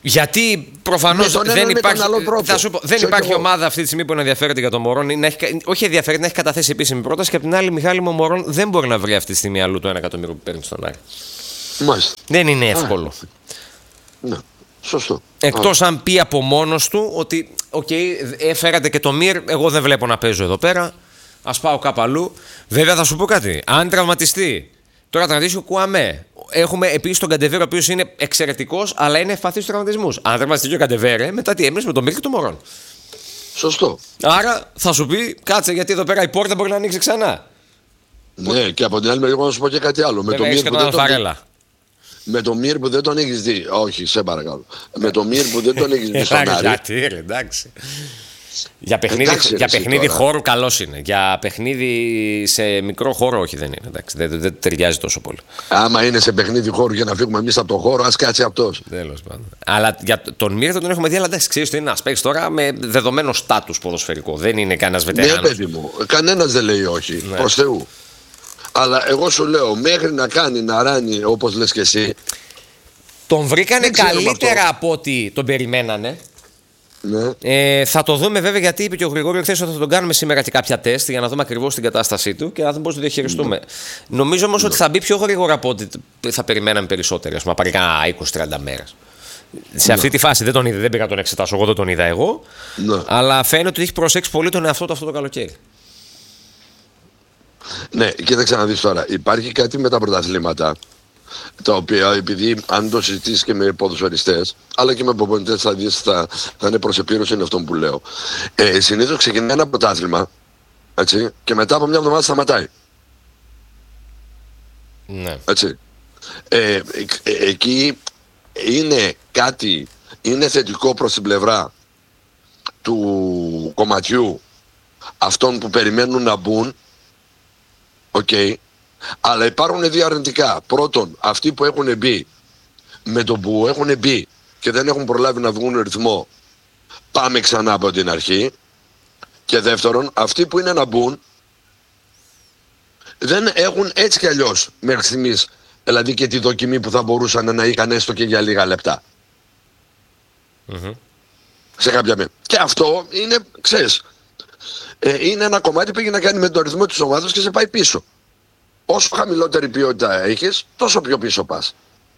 B: Γιατί προφανώς δεν υπάρχει, θα σου πω, δεν υπάρχει ομάδα αυτή τη στιγμή που να ενδιαφέρεται για τον Μωρόν. Να έχει, όχι ενδιαφέρεται, να έχει καταθέσει επίσημη πρόταση και απ' την άλλη, Μιχάλη μου, ο Μωρόν δεν μπορεί να βρει αυτή τη στιγμή αλλού το ένα εκατομμύριο που παίρνει στον Άρη.
A: Μάλιστα.
B: Δεν είναι εύκολο.
A: Α, ναι, σωστό.
B: Εκτός αν πει από μόνος του ότι, οκ, okay, έφερατε και το Μυρ, εγώ δεν βλέπω να παίζω εδώ πέρα. Ας πάω κάπου αλλού. Βέβαια θα σου πω κάτι. Αν τραυματιστεί, τώρα τραυματίσει ο Κουαμέ. Έχουμε επίσης τον Καντεβέρε, ο οποίος είναι εξαιρετικός, αλλά είναι ευπαθής στους τραυματισμούς. Αν τραυματιστεί και ο Καντεβέρε, μετά τι έμεινε με τον Μυρ και τον Μωρόν.
A: Σωστό.
B: Άρα θα σου πει, κάτσε γιατί εδώ πέρα η πόρτα μπορεί να ανοίξει ξανά.
A: Ναι, που... και από την άλλη μεριά να σου πω και κάτι άλλο. Με το Μυρ που, τον... με το Μυρ που δεν τον έχεις δει. Όχι, σε παρακαλώ. Με το Μυρ που δεν τον έχεις δει στον Άρη.
B: Γιατί, ρε, εντάξει. Για παιχνίδι, εντάξει, για παιχνίδι χώρο καλός είναι. Για παιχνίδι σε μικρό χώρο όχι δεν είναι. Εντάξει, δεν, δεν ταιριάζει τόσο πολύ.
A: Άμα είναι σε παιχνίδι χώρο για να φύγουμε εμείς από το χώρο, ας κάτσει αυτός.
B: Τέλος πάντων. Αλλά για τον Μύρ δεν τον έχουμε δει, αλλά εντάξει, ξέρεις ότι είναι ένας παίκτης τώρα με δεδομένο στάτους ποδοσφαιρικό. Δεν είναι κανένας βετεράνος.
A: Ναι, παιδί μου, κανένας δεν λέει όχι. Ναι. Προς Θεού. Αλλά εγώ σου λέω, μέχρι να κάνει να ράνει όπως λες και εσύ.
B: Τον βρήκανε καλύτερα από ό,τι τον περιμένανε.
A: Ναι.
B: Ε, θα το δούμε βέβαια, γιατί είπε και ο Γρηγόριο χθες ότι θα τον κάνουμε σήμερα και κάποια τεστ για να δούμε ακριβώς την κατάστασή του και να δούμε πώς το διαχειριστούμε. Ναι. Νομίζω όμως ναι. ότι θα μπει πιο γρήγορα από ό,τι θα περιμέναμε περισσότεροι. Ας πούμε, πάρει κάνα είκοσι τριάντα μέρες. Σε ναι. αυτή τη φάση δεν τον είδε, δεν πήγα να τον εξετάσω. Εγώ δεν τον είδα εγώ. Ναι. Αλλά φαίνεται ότι έχει προσέξει πολύ τον εαυτό του αυτό το καλοκαίρι.
A: Ναι, κοίταξε να δεις τώρα. Υπάρχει κάτι με τα πρωταθλήματα, τα οποία, επειδή αν το συζητήσεις και με ποδοσφαιριστές αλλά και με προπονητές, θα δεις, θα, θα είναι προς επίρρωση, είναι αυτό που λέω. Ε, συνήθως ξεκινάει ένα πρωτάθλημα, έτσι, και μετά από μια εβδομάδα σταματάει.
B: Ναι.
A: Έτσι. Ε, ε, ε, εκεί είναι κάτι, είναι θετικό προς την πλευρά του κομματιού αυτών που περιμένουν να μπουν. Οκ. Okay. Αλλά υπάρχουν δύο αρνητικά. Πρώτον, αυτοί που έχουν μπει, με το που έχουν μπει και δεν έχουν προλάβει να βγουν ρυθμό, πάμε ξανά από την αρχή. Και δεύτερον, αυτοί που είναι να μπουν, δεν έχουν έτσι κι αλλιώς μέχρι στιγμής, δηλαδή και τη δοκιμή που θα μπορούσαν να είχαν έστω και για λίγα λεπτά. Mm-hmm. Σε κάποια μέρα. Και αυτό είναι, ξέρεις, ε, είναι ένα κομμάτι που έχει να κάνει με τον ρυθμό της ομάδας και σε πάει πίσω. Όσο χαμηλότερη ποιότητα έχεις, τόσο πιο πίσω πας.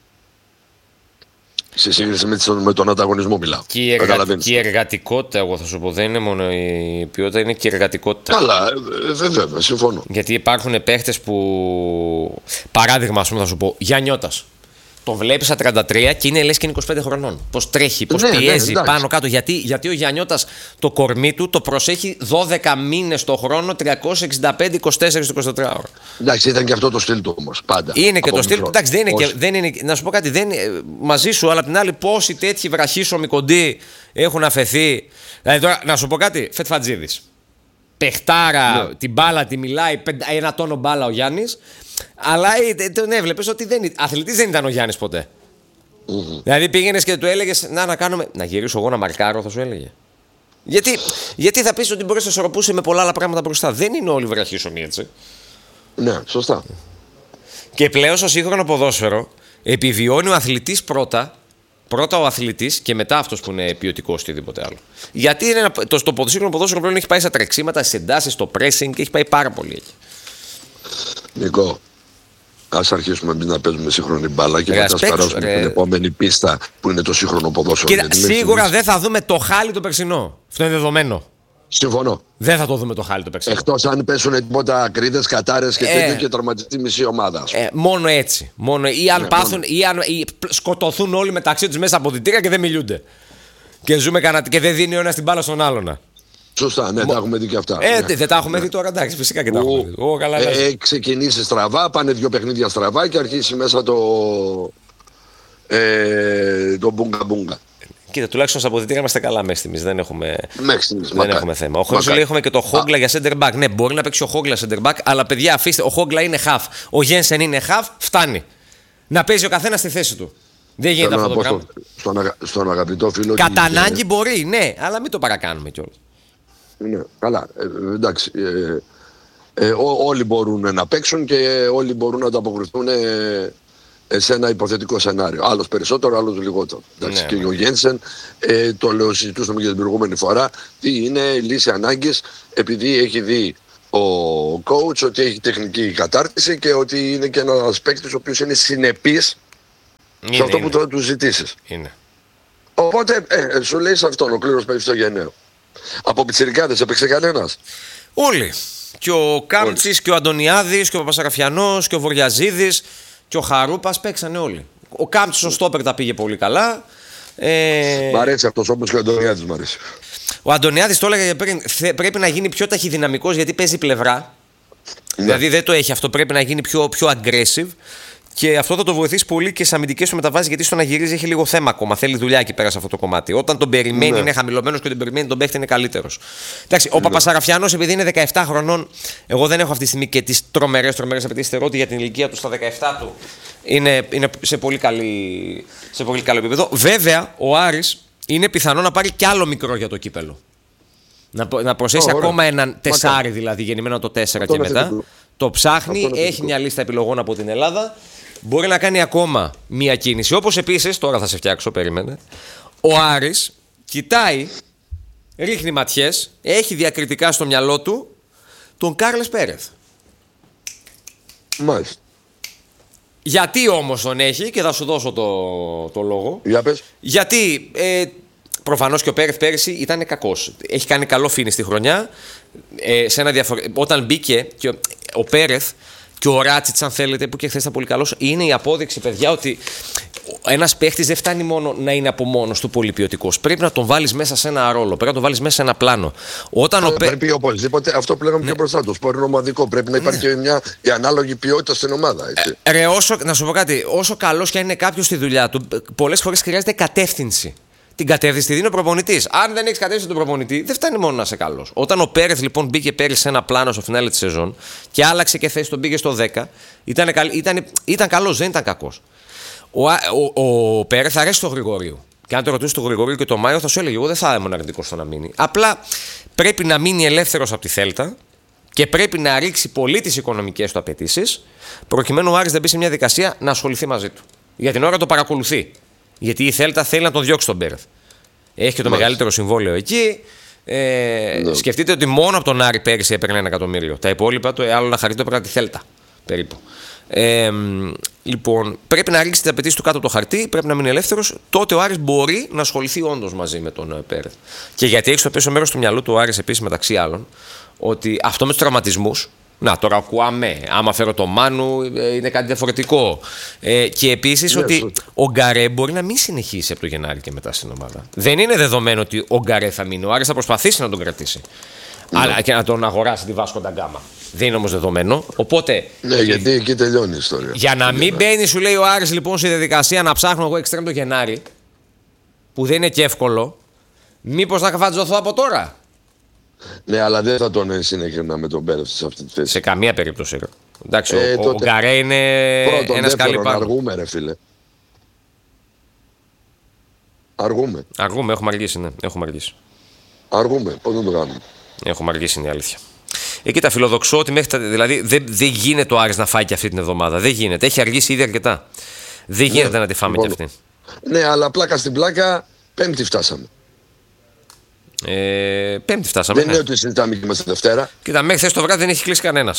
A: Σε σύγκριση με, με τον ανταγωνισμό μιλάω.
B: Και η, εργα... και η εργατικότητα, εγώ θα σου πω, δεν είναι μόνο η ποιότητα, είναι και η εργατικότητα.
A: Καλά, βέβαια, συμφωνώ.
B: Γιατί υπάρχουν παίχτες που, παράδειγμα, ας πούμε, θα σου πω, Γιαννιώτας. Το βλέπεις στα τριάντα τρία και είναι λες και είναι είκοσι πέντε χρονών. Πώς τρέχει, πώς ναι, πιέζει ναι, πάνω κάτω. Γιατί, γιατί ο Γιαννιώτας το κορμί του το προσέχει δώδεκα μήνες το χρόνο, τριακόσια εξήντα πέντε, είκοσι τέσσερα στο είκοσι τέσσερα ώρα.
A: Εντάξει, ήταν και αυτό το στυλ του όμως. Πάντα.
B: Είναι και το στυλ του. Εντάξει, δεν είναι, και, δεν είναι, να σου πω κάτι, δεν είναι, μαζί σου, αλλά απ' την άλλη, πόσοι τέτοιοι βραχίσωμοι κοντοί έχουν αφαιθεί. Δηλαδή τώρα, να σου πω κάτι, Φετφατζίδης. Πεχτάρα, ναι. την μπάλα τη μιλάει, ένα τόνο μπάλα ο Γιάννης. Αλλά τον έβλεπες ότι δεν, αθλητής δεν ήταν ο Γιάννης ποτέ. Mm-hmm. Δηλαδή πήγαινες και του έλεγες να, να κάνουμε. Να γυρίσω εγώ να μαρκάρω, θα σου έλεγε. Γιατί, γιατί θα πεις ότι μπορείς να ισορροπούσε με πολλά άλλα πράγματα μπροστά. Δεν είναι όλοι βραχίσωμοι έτσι.
A: Ναι, σωστά.
B: Και πλέον στο σύγχρονο ποδόσφαιρο επιβιώνει ο αθλητής πρώτα. Πρώτα ο αθλητής και μετά αυτός που είναι ποιοτικός οτιδήποτε άλλο. Γιατί είναι ένα, το, το σύγχρονο ποδόσφαιρο πλέον έχει πάει στα τρεξίματα, στις εντάσεις, στο pressing και έχει πάει πάρα πολύ εκεί.
A: Νικό, ας αρχίσουμε εμείς να παίζουμε σύγχρονη μπάλα και μετά σπαρώσουμε την επόμενη πίστα που είναι το σύγχρονο ποδόσφαιρο.
B: Κοίτα, σίγουρα δεν θα δούμε το χάλι το περσινό. Αυτό είναι δεδομένο.
A: Συμφωνώ.
B: Δεν θα το δούμε το χάλι το περσινό.
A: Εκτός αν πέσουν τίποτα ακρίδες, κατάρες και ε, τέτοιο και τραυματιστεί μισή ομάδα.
B: Ε, μόνο έτσι. Μόνο, ή αν ναι, πάθουν, μόνο. Ή αν ή σκοτωθούν όλοι μεταξύ τους μέσα από δυτήρια και δεν μιλούνται. Και, ζούμε κανα, και δεν δίνει ο ένας την μπάλα στον άλλον.
A: Σωστά, ναι, Μο... τα έχουμε δει και αυτά.
B: Ε,
A: ναι.
B: Δεν τα έχουμε ναι. δει τώρα, εντάξει, φυσικά και τα έχουμε δει. Ο, καλά,
A: ε, ε, ξεκινήσει στραβά, πάνε δύο παιχνίδια στραβά και αρχίσει μέσα το. Ε, το μπουγκα μπουγκα.
B: Κοίτα, τουλάχιστον στα αποδυτήρια είμαστε καλά μέχρι στιγμής. Δεν έχουμε,
A: στιγμής,
B: δεν έχουμε θέμα. Ο Χρυσούλη έχουμε και το Χόγκλα για center back. Ναι, μπορεί να παίξει ο Χόγκλα center back, αλλά παιδιά, αφήστε, ο Χόγκλα είναι half. Ο Γένσεν είναι half, φτάνει. Να παίζει ο καθένας στη θέση του. Δεν γίνεται αυτό το πράγμα.
A: Στον, αγα... στον αγαπητό φίλο.
B: Κατά ανάγκη και... μπορεί, ναι, αλλά μην το παρακάνουμε κιόλας.
A: Ναι, καλά. Ε, εντάξει. Ε, ε, ό, όλοι μπορούν να παίξουν και όλοι μπορούν να ανταποκριθούν ε, σε ένα υποθετικό σενάριο. Άλλος περισσότερο, άλλος λιγότερο. Εντάξει,
B: Ναι,
A: και
B: ναι.
A: ο Γένσεν, ε, το λέω, συζητούσαμε και την προηγούμενη φορά, τι είναι λύση ανάγκης, επειδή έχει δει ο coach ότι έχει τεχνική κατάρτιση και ότι είναι και ένας παίκτης ο οποίος είναι συνεπής
B: Είναι,
A: σε αυτό
B: είναι.
A: που θα του ζητήσεις.
B: είναι.
A: Οπότε ε, σου λέει σε αυτόν ο κλήρος παίζει στο γενναίο. Από πιτσιρικάδες έπαιξε κανένας.
B: Όλοι. Και ο Κάμτσης και ο Αντωνιάδης και ο Παπασαραφιανός και ο Βοριαζίδης και ο Χαρούπας παίξανε όλοι. Ο Κάμτσης ο στόπερ τα πήγε πολύ καλά. Ε...
A: Μ' αρέσει αυτός όπως και ο Αντωνιάδης μ' αρέσει.
B: Ο Αντωνιάδης το έλεγα πριν, θε- πρέπει να γίνει πιο ταχυδυναμικός γιατί παίζει πλευρά.
A: Ναι.
B: Δηλαδή δεν το έχει αυτό, πρέπει να γίνει πιο, πιο aggressive. Και αυτό θα το βοηθήσει πολύ και στι αμυντικές του μεταβάσεις γιατί στο να γυρίζει έχει λίγο θέμα ακόμα. Θέλει δουλειά εκεί πέρα σε αυτό το κομμάτι. Όταν τον περιμένει
A: Ναι.
B: είναι χαμηλωμένος και τον περιμένει τον παίχτη είναι καλύτερος. Εντάξει, ο Παπασαραφιανός επειδή είναι δεκαεπτά χρονών, εγώ δεν έχω αυτή τη στιγμή και τις τρομερές τρομερές απαιτήσεις. Θεωρώ ότι για την ηλικία του στα δεκαεπτά του είναι, είναι σε, πολύ καλή, σε πολύ καλό επίπεδο. Βέβαια, ο Άρης είναι πιθανό να πάρει κι άλλο μικρό για το κύπελο. Να, να προσθέσει
A: Ω, ωραία.
B: ακόμα έναν τεσάρι δηλαδή, γεννημένο το τέσσερα
A: Αυτό
B: και
A: είναι
B: μετά.
A: θετικό.
B: Το ψάχνει,
A: Αυτό είναι
B: έχει
A: θετικό.
B: μια λίστα επιλογών από την Ελλάδα. Μπορεί να κάνει ακόμα μία κίνηση. Όπως επίσης, τώρα θα σε φτιάξω, περίμενε. Ο Άρης κοιτάει, ρίχνει ματιές, έχει διακριτικά στο μυαλό του τον Κάρλες Πέρεθ.
A: Μάλιστα.
B: Γιατί όμως τον έχει, και θα σου δώσω το, το λόγο.
A: Για πες.
B: Γιατί ε, προφανώς και ο Πέρεθ πέρυσι ήταν κακός. Έχει κάνει καλό φίνι στη χρονιά. Ε, σε ένα διαφορε... Όταν μπήκε και ο, ο Πέρεθ και ο Ράτσιτς, αν θέλετε, που και χθες ήταν πολύ καλός, είναι η απόδειξη, παιδιά, ότι ένας παίχτης δεν φτάνει μόνο να είναι από μόνος του πολυποιωτικός. Πρέπει να τον βάλεις μέσα σε ένα ρόλο, πρέπει να τον βάλεις μέσα σε ένα πλάνο. Όταν ο Πέ...
A: Πρέπει οπωσδήποτε, αυτό που λέγαμε πιο μπροστά, το σπορ είναι ομαδικό. Πρέπει να υπάρχει και μια η ανάλογη ποιότητα στην ομάδα. Έτσι.
B: Ε, ρε, όσο, να σου πω κάτι, όσο καλός και αν είναι κάποιος στη δουλειά του, πολλές φορές χρειάζεται κατεύθυνση. Την κατεύθυνση τη δίνει ο προπονητής. Αν δεν έχει κατεύθυνση τον προπονητή, δεν φτάνει μόνο να είσαι καλός. Όταν ο Πέρεθ λοιπόν μπήκε πέρυσι σε ένα πλάνο στο φινάλε τη σεζόν και άλλαξε και θέση, τον πήγε στο δέκα, ήταν, ήταν, ήταν καλός, δεν ήταν κακός. Ο, ο, ο Πέρεθ αρέσει το Γρηγορίου. Και αν το ρωτήσει τον Γρηγορίου και τον Μάιο, θα σου έλεγε: εγώ δεν θα ήμουν αρνητικός στο να μείνει. Απλά πρέπει να μείνει ελεύθερος από τη Θέλτα και πρέπει να ρίξει πολύ τις οικονομικές του απαιτήσεις, προκειμένου ο Άρης να μπει σε μια δικασία να ασχοληθεί μαζί του. Για την ώρα το παρακολουθεί. Γιατί η Θέλτα θέλει να τον διώξει τον Πέρεθ. Έχει και το
A: Μάλιστα.
B: μεγαλύτερο συμβόλαιο εκεί. Ε,
A: Ναι.
B: Σκεφτείτε ότι μόνο από τον Άρη πέρυσι έπαιρνε ένα εκατομμύριο. Τα υπόλοιπα, το άλλο να χαρεί το έπαιρνε τη Θέλτα. Περίπου. Ε, λοιπόν, πρέπει να ρίξει τις απαιτήσεις του κάτω από το χαρτί, πρέπει να μείνει ελεύθερος. Τότε ο Άρης μπορεί να ασχοληθεί όντως μαζί με τον ε, Πέρεθ. Και γιατί έχει στο πίσω μέρος του μυαλού του ο Άρης επίσης μεταξύ άλλων, ότι αυτό με τους τραυματισμούς. Να, τώρα ακούαμε. Άμα φέρω το Μάνου, ε, είναι κάτι διαφορετικό. Ε, και επίσης
A: Ναι,
B: ότι
A: σωστά.
B: ο Γκαρέ μπορεί να μην συνεχίσει από το Γενάρη και μετά στην ομάδα. Δεν είναι δεδομένο ότι ο Γκαρέ θα μείνει. Ο Άρης θα προσπαθήσει να τον κρατήσει.
A: Ναι.
B: Αλλά και να τον αγοράσει τη Βάσκο Νταγκάμα. Δεν είναι όμως δεδομένο. Οπότε,
A: Ναι, γιατί εκεί τελειώνει η ιστορία.
B: για να μην μπαίνει, σου λέει ο Άρης λοιπόν στη διαδικασία να ψάχνω εγώ εξτρέμ το Γενάρη, που δεν είναι και εύκολο, μήπως να καφατζωθώ από τώρα.
A: Ναι, αλλά δεν θα τον συνεχίνα με τον Πέρεθ σε αυτή τη θέση.
B: Σε καμία περίπτωση. ρε. Εντάξει,
A: Ε,
B: ο, ο
A: τότε-
B: Γκαρέ είναι
A: Πρώτον,
B: ένα σκάλι
A: δεύτερον,
B: πάνω.
A: αργούμε, ρε φίλε. Αργούμε.
B: Αργούμε, έχουμε αργήσει, ναι. Έχουμε αργήσει.
A: Αργούμε. Πώς δεν το κάνουμε.
B: Έχουμε αργήσει, είναι η αλήθεια. Εκεί τα φιλοδοξώ ότι μέχρι τα. Δηλαδή δεν, δεν γίνεται ο Άρης να φάει και αυτή την εβδομάδα. Δεν γίνεται. Έχει αργήσει ήδη αρκετά. Δεν γίνεται να τη φάμε
A: λοιπόν,
B: κι αυτή.
A: Ναι, αλλά πλάκα στην πλάκα, Πέμπτη φτάσαμε.
B: Ε, πέμπτη φτάσαμε.
A: Δεν
B: Ναι.
A: είναι ότι συζητάμε και είμαστε Δευτέρα.
B: Κοίτα, μέχρι χθες το βράδυ δεν έχει κλείσει κανένα.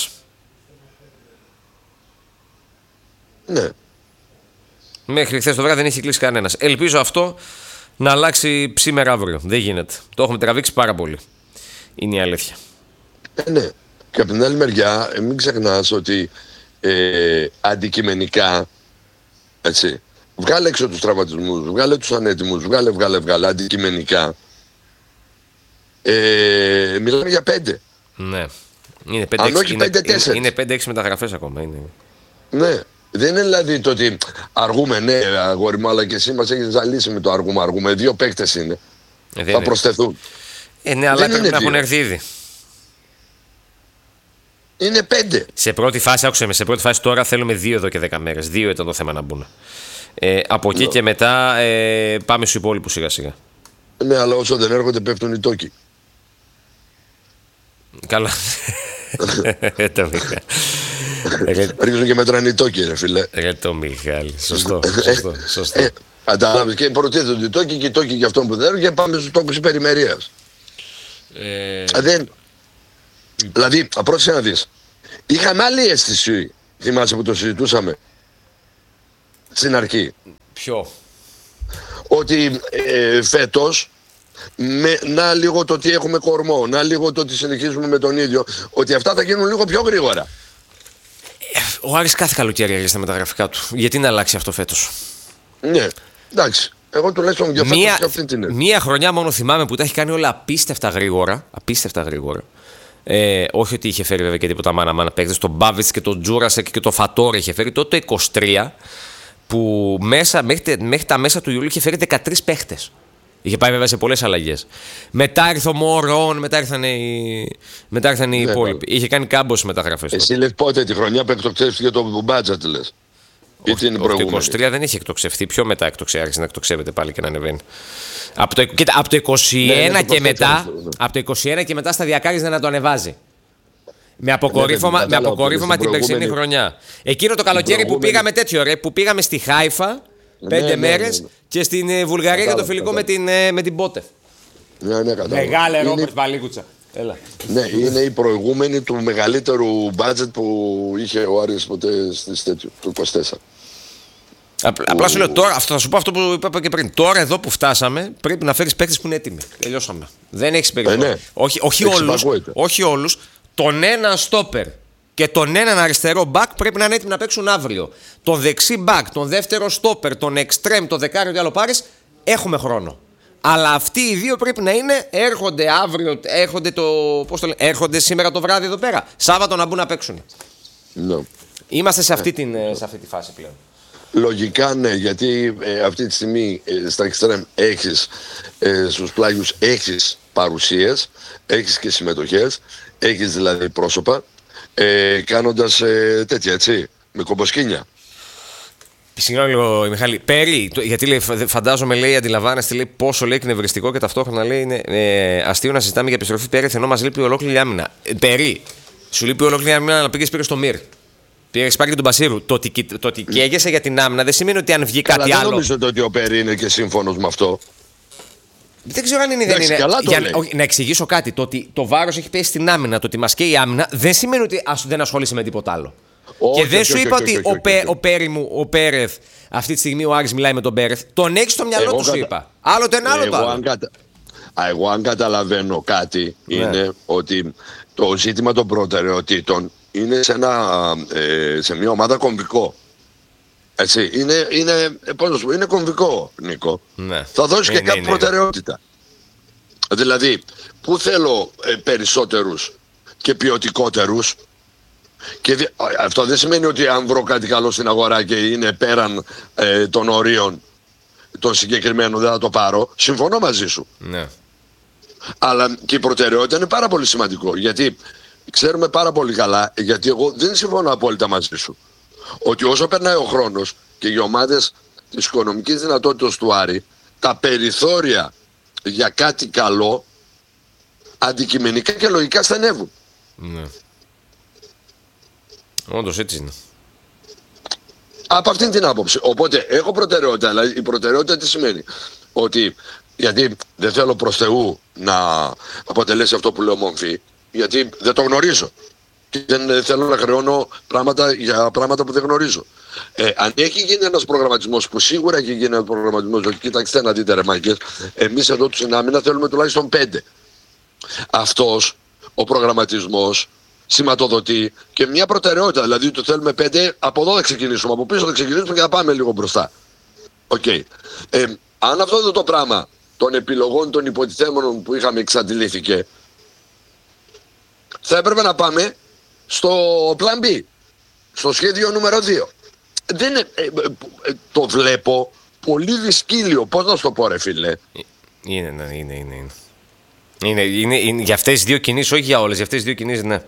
A: Ναι.
B: Μέχρι χθες το βράδυ δεν έχει κλείσει κανένα. Ελπίζω αυτό να αλλάξει σήμερα αύριο. Δεν γίνεται. Το έχουμε τραβήξει πάρα πολύ. Είναι η αλήθεια.
A: Ε, ναι. Και από την άλλη μεριά, ε, μην ξεχνάς ότι ε, αντικειμενικά, έτσι, βγάλε έξω τους τραυματισμούς, βγάλε τους ανέτοιμους, βγάλε, βγάλε, βγάλε, αντικειμενικά. Ε, μιλάμε για πέντε.
B: Ναι. Είναι
A: Αν
B: πέντε έξι
A: όχι πέντε τέσσερα.
B: είναι, είναι μεταγραφές ακόμα. Είναι.
A: Ναι. Δεν είναι δηλαδή το ότι αργούμε, ναι, αγόρι μου, αλλά και εσύ μας έχεις ζαλίσει με το αργούμε, αργούμε. Δύο παίκτες είναι.
B: Ε, δεν
A: Θα
B: είναι.
A: προσθεθούν.
B: Ε, ναι, αλλά
A: δεν
B: πρέπει
A: είναι
B: να έχουν
A: δύο.
B: έρθει ήδη.
A: Είναι πέντε.
B: Σε πρώτη φάση, άκουσε με, σε πρώτη φάση τώρα θέλουμε δύο εδώ και δέκα μέρες. Δύο ήταν το θέμα να μπουν. Ε, από εκεί
A: Ναι.
B: και μετά ε, πάμε στους υπόλοιπους σιγά σιγά.
A: Ναι, αλλά όσο δεν έρχονται πέφτουν οι τόκοι.
B: Καλά. Το βρήκα.
A: Ρίχνουν και μετράνε τόκι, ρε φίλε.
B: Ρε το Μιχάλη. Σωστό. Σωστό, σωστό.
A: Ε, Κατάλαβες, και προτίθεται οι τόκοι και οι τόκοι για αυτόν που δεν και πάμε στους τόκους υπερημερίας. Ε... Δεν... Δηλαδή, πρόσεχε να δεις. Είχαμε άλλη αίσθηση, θυμάσαι που το συζητούσαμε στην αρχή.
B: Ποιο?
A: Ότι ε, φέτος, με, να λίγο το ότι έχουμε κορμό, να λίγο το ότι συνεχίζουμε με τον ίδιο, ότι αυτά θα γίνουν λίγο πιο γρήγορα.
B: Ο Άρης κάθε καλοκαίρι έρχεται στα μεταγραφικά του. Γιατί να αλλάξει αυτό φέτος?
A: Ναι, εντάξει. Εγώ τουλάχιστον για φέτος
B: μία,
A: και αυτή την είναι.
B: Μία χρονιά μόνο θυμάμαι που τα έχει κάνει όλα απίστευτα γρήγορα. Απίστευτα γρήγορα. Ε, όχι ότι είχε φέρει βέβαια και τίποτα μάνα μάνα παίκτες. Τον Μπάβιτς και τον Τζούρασεκ και τον Φατόρ είχε φέρει. Τότε το είκοσι τρία που μέσα, μέχρι, μέχρι τα μέσα του Ιουλίου είχε φέρει δεκατρείς παίχτες. Είχε πάει βέβαια σε πολλές αλλαγές. Μετά ήρθε ο Μωρόν, μετά ήρθαν οι, μετά ήρθαν οι ναι, υπόλοιποι. Είχε κάνει κάμποσες μεταγραφές.
A: Εσύ λες πότε τη χρονιά που εκτοξεύτηκε το Μπάτζατ, λες?
B: Όχι, το είκοσι τρία δεν είχε εκτοξευθεί. Πιο μετά άρχισε να εκτοξεύεται πάλι και να ανεβαίνει. Από το, κοίτα, από το είκοσι ένα ναι, και μετά, ναι. από το είκοσι ένα και μετά σταδιακά άρχισε να το ανεβάζει. Με αποκορύφωμα, ναι, με αποκορύφωμα την περσινή χρονιά. Εκείνο το καλοκαίρι που πήγαμε τέτοιο ρε, που πήγαμε στη Χάιφα πέντε ναι, μέρες ναι, ναι, ναι. και στην Βουλγαρία για το φιλικό με την, με την Πότεφ.
A: Ναι, ναι,
B: Μεγάλε Ρόμπερτ Παλίκουτσα. Έλα.
A: Ναι, είναι η προηγούμενη του μεγαλύτερου μπάτζετ που είχε ο Άρης ποτέ στις τέτοιο, το είκοσι τέσσερα.
B: Απλά σου λέω τώρα, αυτό, θα σου πω αυτό που είπα και πριν. Τώρα εδώ που φτάσαμε πρέπει να φέρεις παίκτες που είναι έτοιμοι. Τελειώσαμε. Δεν έχεις περιθώριο. Ε, ναι. Όχι, όχι όλους. Όχι όλους. Τον ένα στόπερ και τον έναν αριστερό μπακ πρέπει να είναι έτοιμοι να παίξουν αύριο. Τον δεξί μπακ, τον δεύτερο στόπερ, τον εξτρέμ, τον δεκάριο, τι άλλο πάρεις, έχουμε χρόνο. Αλλά αυτοί οι δύο πρέπει να είναι, έρχονται αύριο, έρχονται, το, πώς το λένε, έρχονται σήμερα το βράδυ εδώ πέρα. Σάββατο να μπουν να παίξουν. No. Είμαστε σε αυτή, την, σε αυτή τη φάση πλέον.
A: Λογικά ναι, γιατί ε, αυτή τη στιγμή ε, στα εξτρέμ έχεις, ε, στους πλάγιους έχεις παρουσίες, έχεις και συμμετοχές, έχεις δηλαδή πρόσωπα, ε, κάνοντας ε, τέτοια έτσι, με κομποσκίνια.
B: Συγγνώμη λίγο, Μιχάλη. Πέρι, γιατί λέει, φαντάζομαι, λέει, αντιλαμβάνεστε λέει, πόσο λέει εκνευριστικό και ταυτόχρονα λέει είναι ε, αστείο να συζητάμε για επιστροφή Πέρι, ενώ μας λείπει ολόκληρη άμυνα. Ε, Πέρι, σου λείπει ολόκληρη άμυνα να πήγες πήρε στο Μυρ. Πήγες πάρει και τον Μπασίρου. Το ότι, το ότι καίγεσαι για την άμυνα δεν σημαίνει ότι αν βγει κάτι
A: αλλά
B: άλλο.
A: Δεν νομίζω ότι ο Πέρι είναι και σύμφωνος με αυτό.
B: Δεν ξέρω αν είναι ή δεν είναι. Για, να εξηγήσω κάτι. Το ότι το βάρος έχει πέσει στην άμυνα, το ότι μας καίει η άμυνα, δεν σημαίνει ότι δεν ασχολείσαι με τίποτα άλλο. Όχι, και δεν όχι, σου όχι, είπα όχι, ότι όχι, όχι, όχι, όχι. ο, Πέρι μου, ο Πέρεθ, αυτή τη στιγμή ο Άρης μιλάει με τον Πέρεθ, τον έχει στο μυαλό εγώ του, κατα... σου είπα. Άλλο το ένα, άλλο το άλλο. Αν κατα...
A: Εγώ αν καταλαβαίνω κάτι, ναι. είναι ότι το ζήτημα των προτεραιοτήτων είναι σε, ένα, ε, σε μια ομάδα κομβικό. Έτσι, είναι, είναι, πώς σου, είναι κομβικό, Νίκο. Ναι. Θα δώσει και κάποια προτεραιότητα. Δηλαδή, πού θέλω ε, περισσότερους και ποιοτικότερους. Και δι... αυτό δεν σημαίνει ότι αν βρω κάτι καλό στην αγορά και είναι πέραν ε, των ορίων των συγκεκριμένων δεν θα το πάρω. Συμφωνώ μαζί σου.
B: Ναι.
A: Αλλά και η προτεραιότητα είναι πάρα πολύ σημαντικό. Γιατί ξέρουμε πάρα πολύ καλά, γιατί εγώ δεν συμφωνώ απόλυτα μαζί σου, ότι όσο περνάει ο χρόνος και οι ομάδες της οικονομικής δυνατότητας του Άρη, τα περιθώρια για κάτι καλό αντικειμενικά και λογικά στενεύουν.
B: Ναι. Όντως έτσι είναι.
A: Από αυτήν την άποψη. Οπότε έχω προτεραιότητα. Αλλά η προτεραιότητα τι σημαίνει? Ότι, γιατί δεν θέλω προς Θεού να αποτελέσει αυτό που λέω μομφή, γιατί δεν το γνωρίζω. Και δεν θέλω να χρεώνω πράγματα για πράγματα που δεν γνωρίζω. Ε, αν έχει γίνει ένας προγραμματισμός, που σίγουρα έχει γίνει ένας προγραμματισμός, ότι κοιτάξτε να δείτε ρε μάγκες, εμείς εδώ του συνάμυνα θέλουμε τουλάχιστον πέντε. Αυτός ο προγραμματισμός σηματοδοτεί και μια προτεραιότητα. Δηλαδή το θέλουμε πέντε, από εδώ θα ξεκινήσουμε, από πίσω θα ξεκινήσουμε και θα πάμε λίγο μπροστά. Οκ. Okay. Ε, αν αυτό το πράγμα των επιλογών των υποτιθέμενων που είχαμε εξαντλήθηκε, θα έπρεπε να πάμε στο plan B, στο σχέδιο νούμερο δύο. Δεν είναι, ε, ε, το βλέπω πολύ δυσκύλιο. Πώς να σου το πω ρε φίλε?
B: Είναι, ναι, είναι, είναι, είναι. Είναι, είναι, είναι για αυτές τις δύο κινήσεις, όχι για όλες, για αυτές τις δύο κινήσεις, ναι.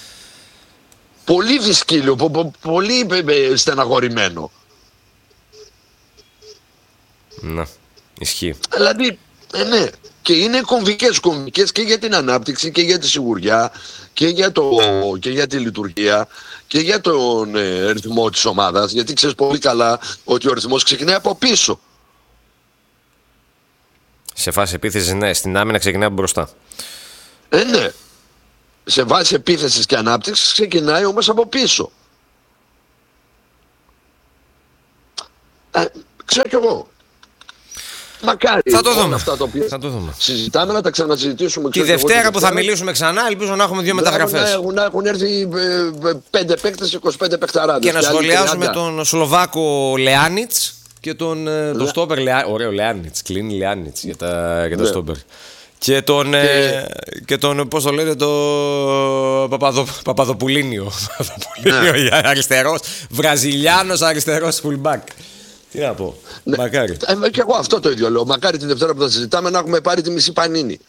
A: Πολύ δυσκύλιο, πο, πο, πολύ ε, στεναχωρημένο.
B: Ναι, ισχύει.
A: Δηλαδή, ε, ναι, και είναι κομβικές, κομβικές και για την ανάπτυξη και για τη σιγουριά και για, το, και για τη λειτουργία και για τον ε, ρυθμό της ομάδας, γιατί ξέρεις πολύ καλά ότι ο ρυθμός ξεκινάει από πίσω.
B: Σε φάση επίθεσης, ναι, στην άμυνα ξεκινάει από μπροστά.
A: Ε, ναι. Σε βάση επίθεσης και ανάπτυξης ξεκινάει όμως από πίσω. Ε, ξέρω κι εγώ. Μακάρι
B: θα το δούμε.
A: Αυτά τα οποία
B: θα το δούμε.
A: Συζητάμε να τα ξανασυζητήσουμε.
B: Τη Δευτέρα που θα μιλήσουμε ξανά, ελπίζω να έχουμε δύο μεταγραφές.
A: Έχουν, έχουν έρθει πέντε παίκτες, είκοσι πέντε παιχταράδες.
B: Και να σχολιάσουμε τον Σλοβάκο Λεάνιτς και τον το στόπερ. Ωραίο Λεάνιτς, κλείνει Λεάνιτς για τα, για τα ναι. στόπερ. Και τον, και... Ε, και τον, πώς το λένε, το Παπαδο, Παπαδοπουλίνιο. Παπαδοπουλίνιο, ναι. Αριστερός, Βραζιλιάνος αριστερός fullback. Τι να πω, ναι. Μακάρι.
A: Ε, και εγώ αυτό το ίδιο λέω. Μακάρι την Δευτέρα που θα συζητάμε να έχουμε πάρει τη μισή πανίνη.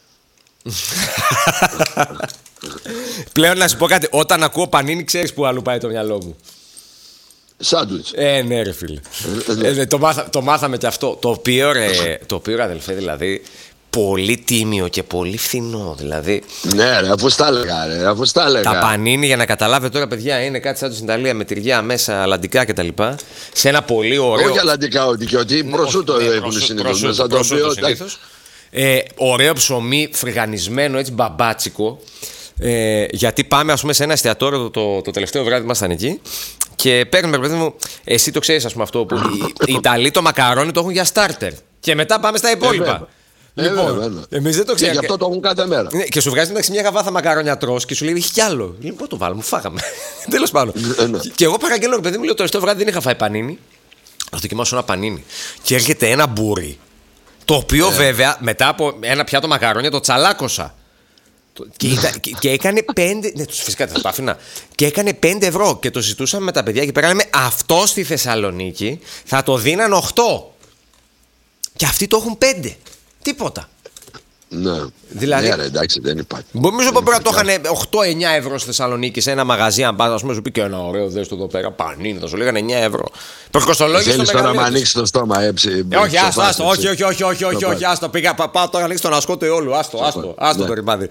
B: Πλέον να σου πω κάτι, όταν ακούω πανίνη ξέρεις που αλλού πάει το μυαλό μου.
A: Σάντουιτς.
B: Ε, ναι ρε φίλε. ε, το, μάθα, το μάθαμε και αυτό. Το οποίο, ρε, το οποίο αδελφέ δηλαδή, πολύ τίμιο και πολύ φθηνό δηλαδή.
A: Ναι, ρε, αφού στα έλεγα, ρε, αφού στα έλεγα.
B: Τα πανίνι, για να καταλάβετε τώρα, παιδιά, είναι κάτι σαν το στην Ιταλία με τυριά μέσα, αλαντικά κτλ. Σε ένα πολύ ωραίο.
A: Όχι αλαντικά, ότι, ότι προσούτο ναι, έχουν συνήθως.
B: Ε, ωραίο ψωμί, φρυγανισμένο, έτσι μπαμπάτσικο. Ε, γιατί πάμε, ας πούμε, σε ένα εστιατόριο το, το, το τελευταίο βράδυ ήμασταν εκεί και παίρνουμε, παιδί μου, εσύ το ξέρεις, ας πούμε, αυτό που οι Ιταλοί το μακαρόνι το έχουν για starter. Και μετά πάμε στα υπόλοιπα.
A: Ε, λοιπόν,
B: ε, εμείς δεν το ξέρουμε.
A: Και γι' αυτό το έχουν κάθε μέρα.
B: Ναι, και σου βγάζει μεταξύ μια γαβάθα μακαρόνια τρως και σου λέει έχει κι άλλο. Λοιπόν, πού το βάλουμε, φάγαμε. Τέλος πάντων. Ε, ναι. Και εγώ παραγγέλνω, ρε παιδί μου, λέω το τελευταίο βράδυ δεν είχα φάει πανίνι. Θα δοκιμάσω ένα πανίνι. Και έρχεται ένα μπούρι. Το οποίο ε. βέβαια μετά από ένα πιάτο μακαρόνια το τσαλάκωσα. Και, ήταν, και, και έκανε πέντε. Ναι, φυσικά δεν θα το άφηνα. Και έκανε πέντε ευρώ. Και το ζητούσαμε με τα παιδιά και πέραμε αυτό στη Θεσσαλονίκη. Θα το δίναν οκτώ. Και αυτοί το έχουν πέντε. Τίποτα.
A: Ναι.
B: Δηλαδή,
A: ναι, ρε, εντάξει, δεν υπάρχει.
B: Νομίζω ότι μπορεί να το είχαν οκτώ εννιά ευρώ στη Θεσσαλονίκη σε ένα μαγαζί. Αν πα, α πούμε, σου πει και ένα ωραίο δέστο εδώ πέρα. Πανίνι, θα σου λέγανε εννιά ευρώ. Προσκοστολόγηση.
A: Θέλει τώρα να ανοίξει το στόμα, έψη.
B: Ε, όχι, άστο, άστο. Όχι, όχι, όχι, όχι, όχι, όχι, άστο. Πήγα, πάω τώρα να ανοίξει τον ασκότο όλου. Άστο, άστο, άστο το ρημάδι.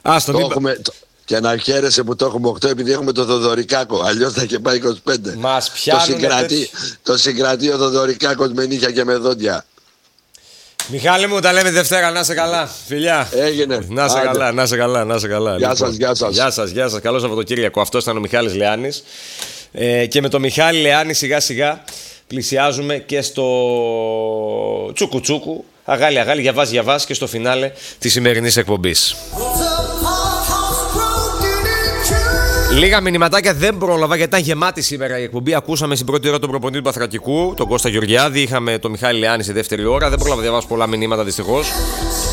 A: Και να χαίρεσαι που το έχουμε οκτώ επειδή έχουμε το Θοδωρικάκο. Αλλιώς θα είχε πάει είκοσι πέντε.
B: Μας πιάνουν.
A: Το συγκρατεί ο Θοδωρικάκος με νύχια και με δόντια.
B: Μιχάλη μου, τα λέμε Δευτέρα, να είσαι καλά. Φιλιά.
A: Έγινε.
B: Να είσαι καλά, να είσαι καλά, να είσαι καλά.
A: Γεια σας, γεια σας.
B: Γεια σας, γεια σας. Καλό Σαββατοκύριακο. Αυτός ήταν ο Μιχάλης Λεάνης. Ε, και με το Μιχάλη Λεάνη σιγά σιγά πλησιάζουμε και στο τσούκου τσούκου. Αγάλι αγάλι, για βάζει για βάζει και στο φινάλε της σημερινής εκπομπής. Λίγα μηνυματάκια δεν πρόλαβα γιατί ήταν γεμάτη σήμερα η εκπομπή. Ακούσαμε στην πρώτη ώρα τον προπονητή του Παθρακικού, τον Κώστα Γεωργιάδη. Είχαμε τον Μιχάλη Λεάνη στη δεύτερη ώρα. Δεν πρόλαβα να διαβάσω πολλά μηνύματα δυστυχώς.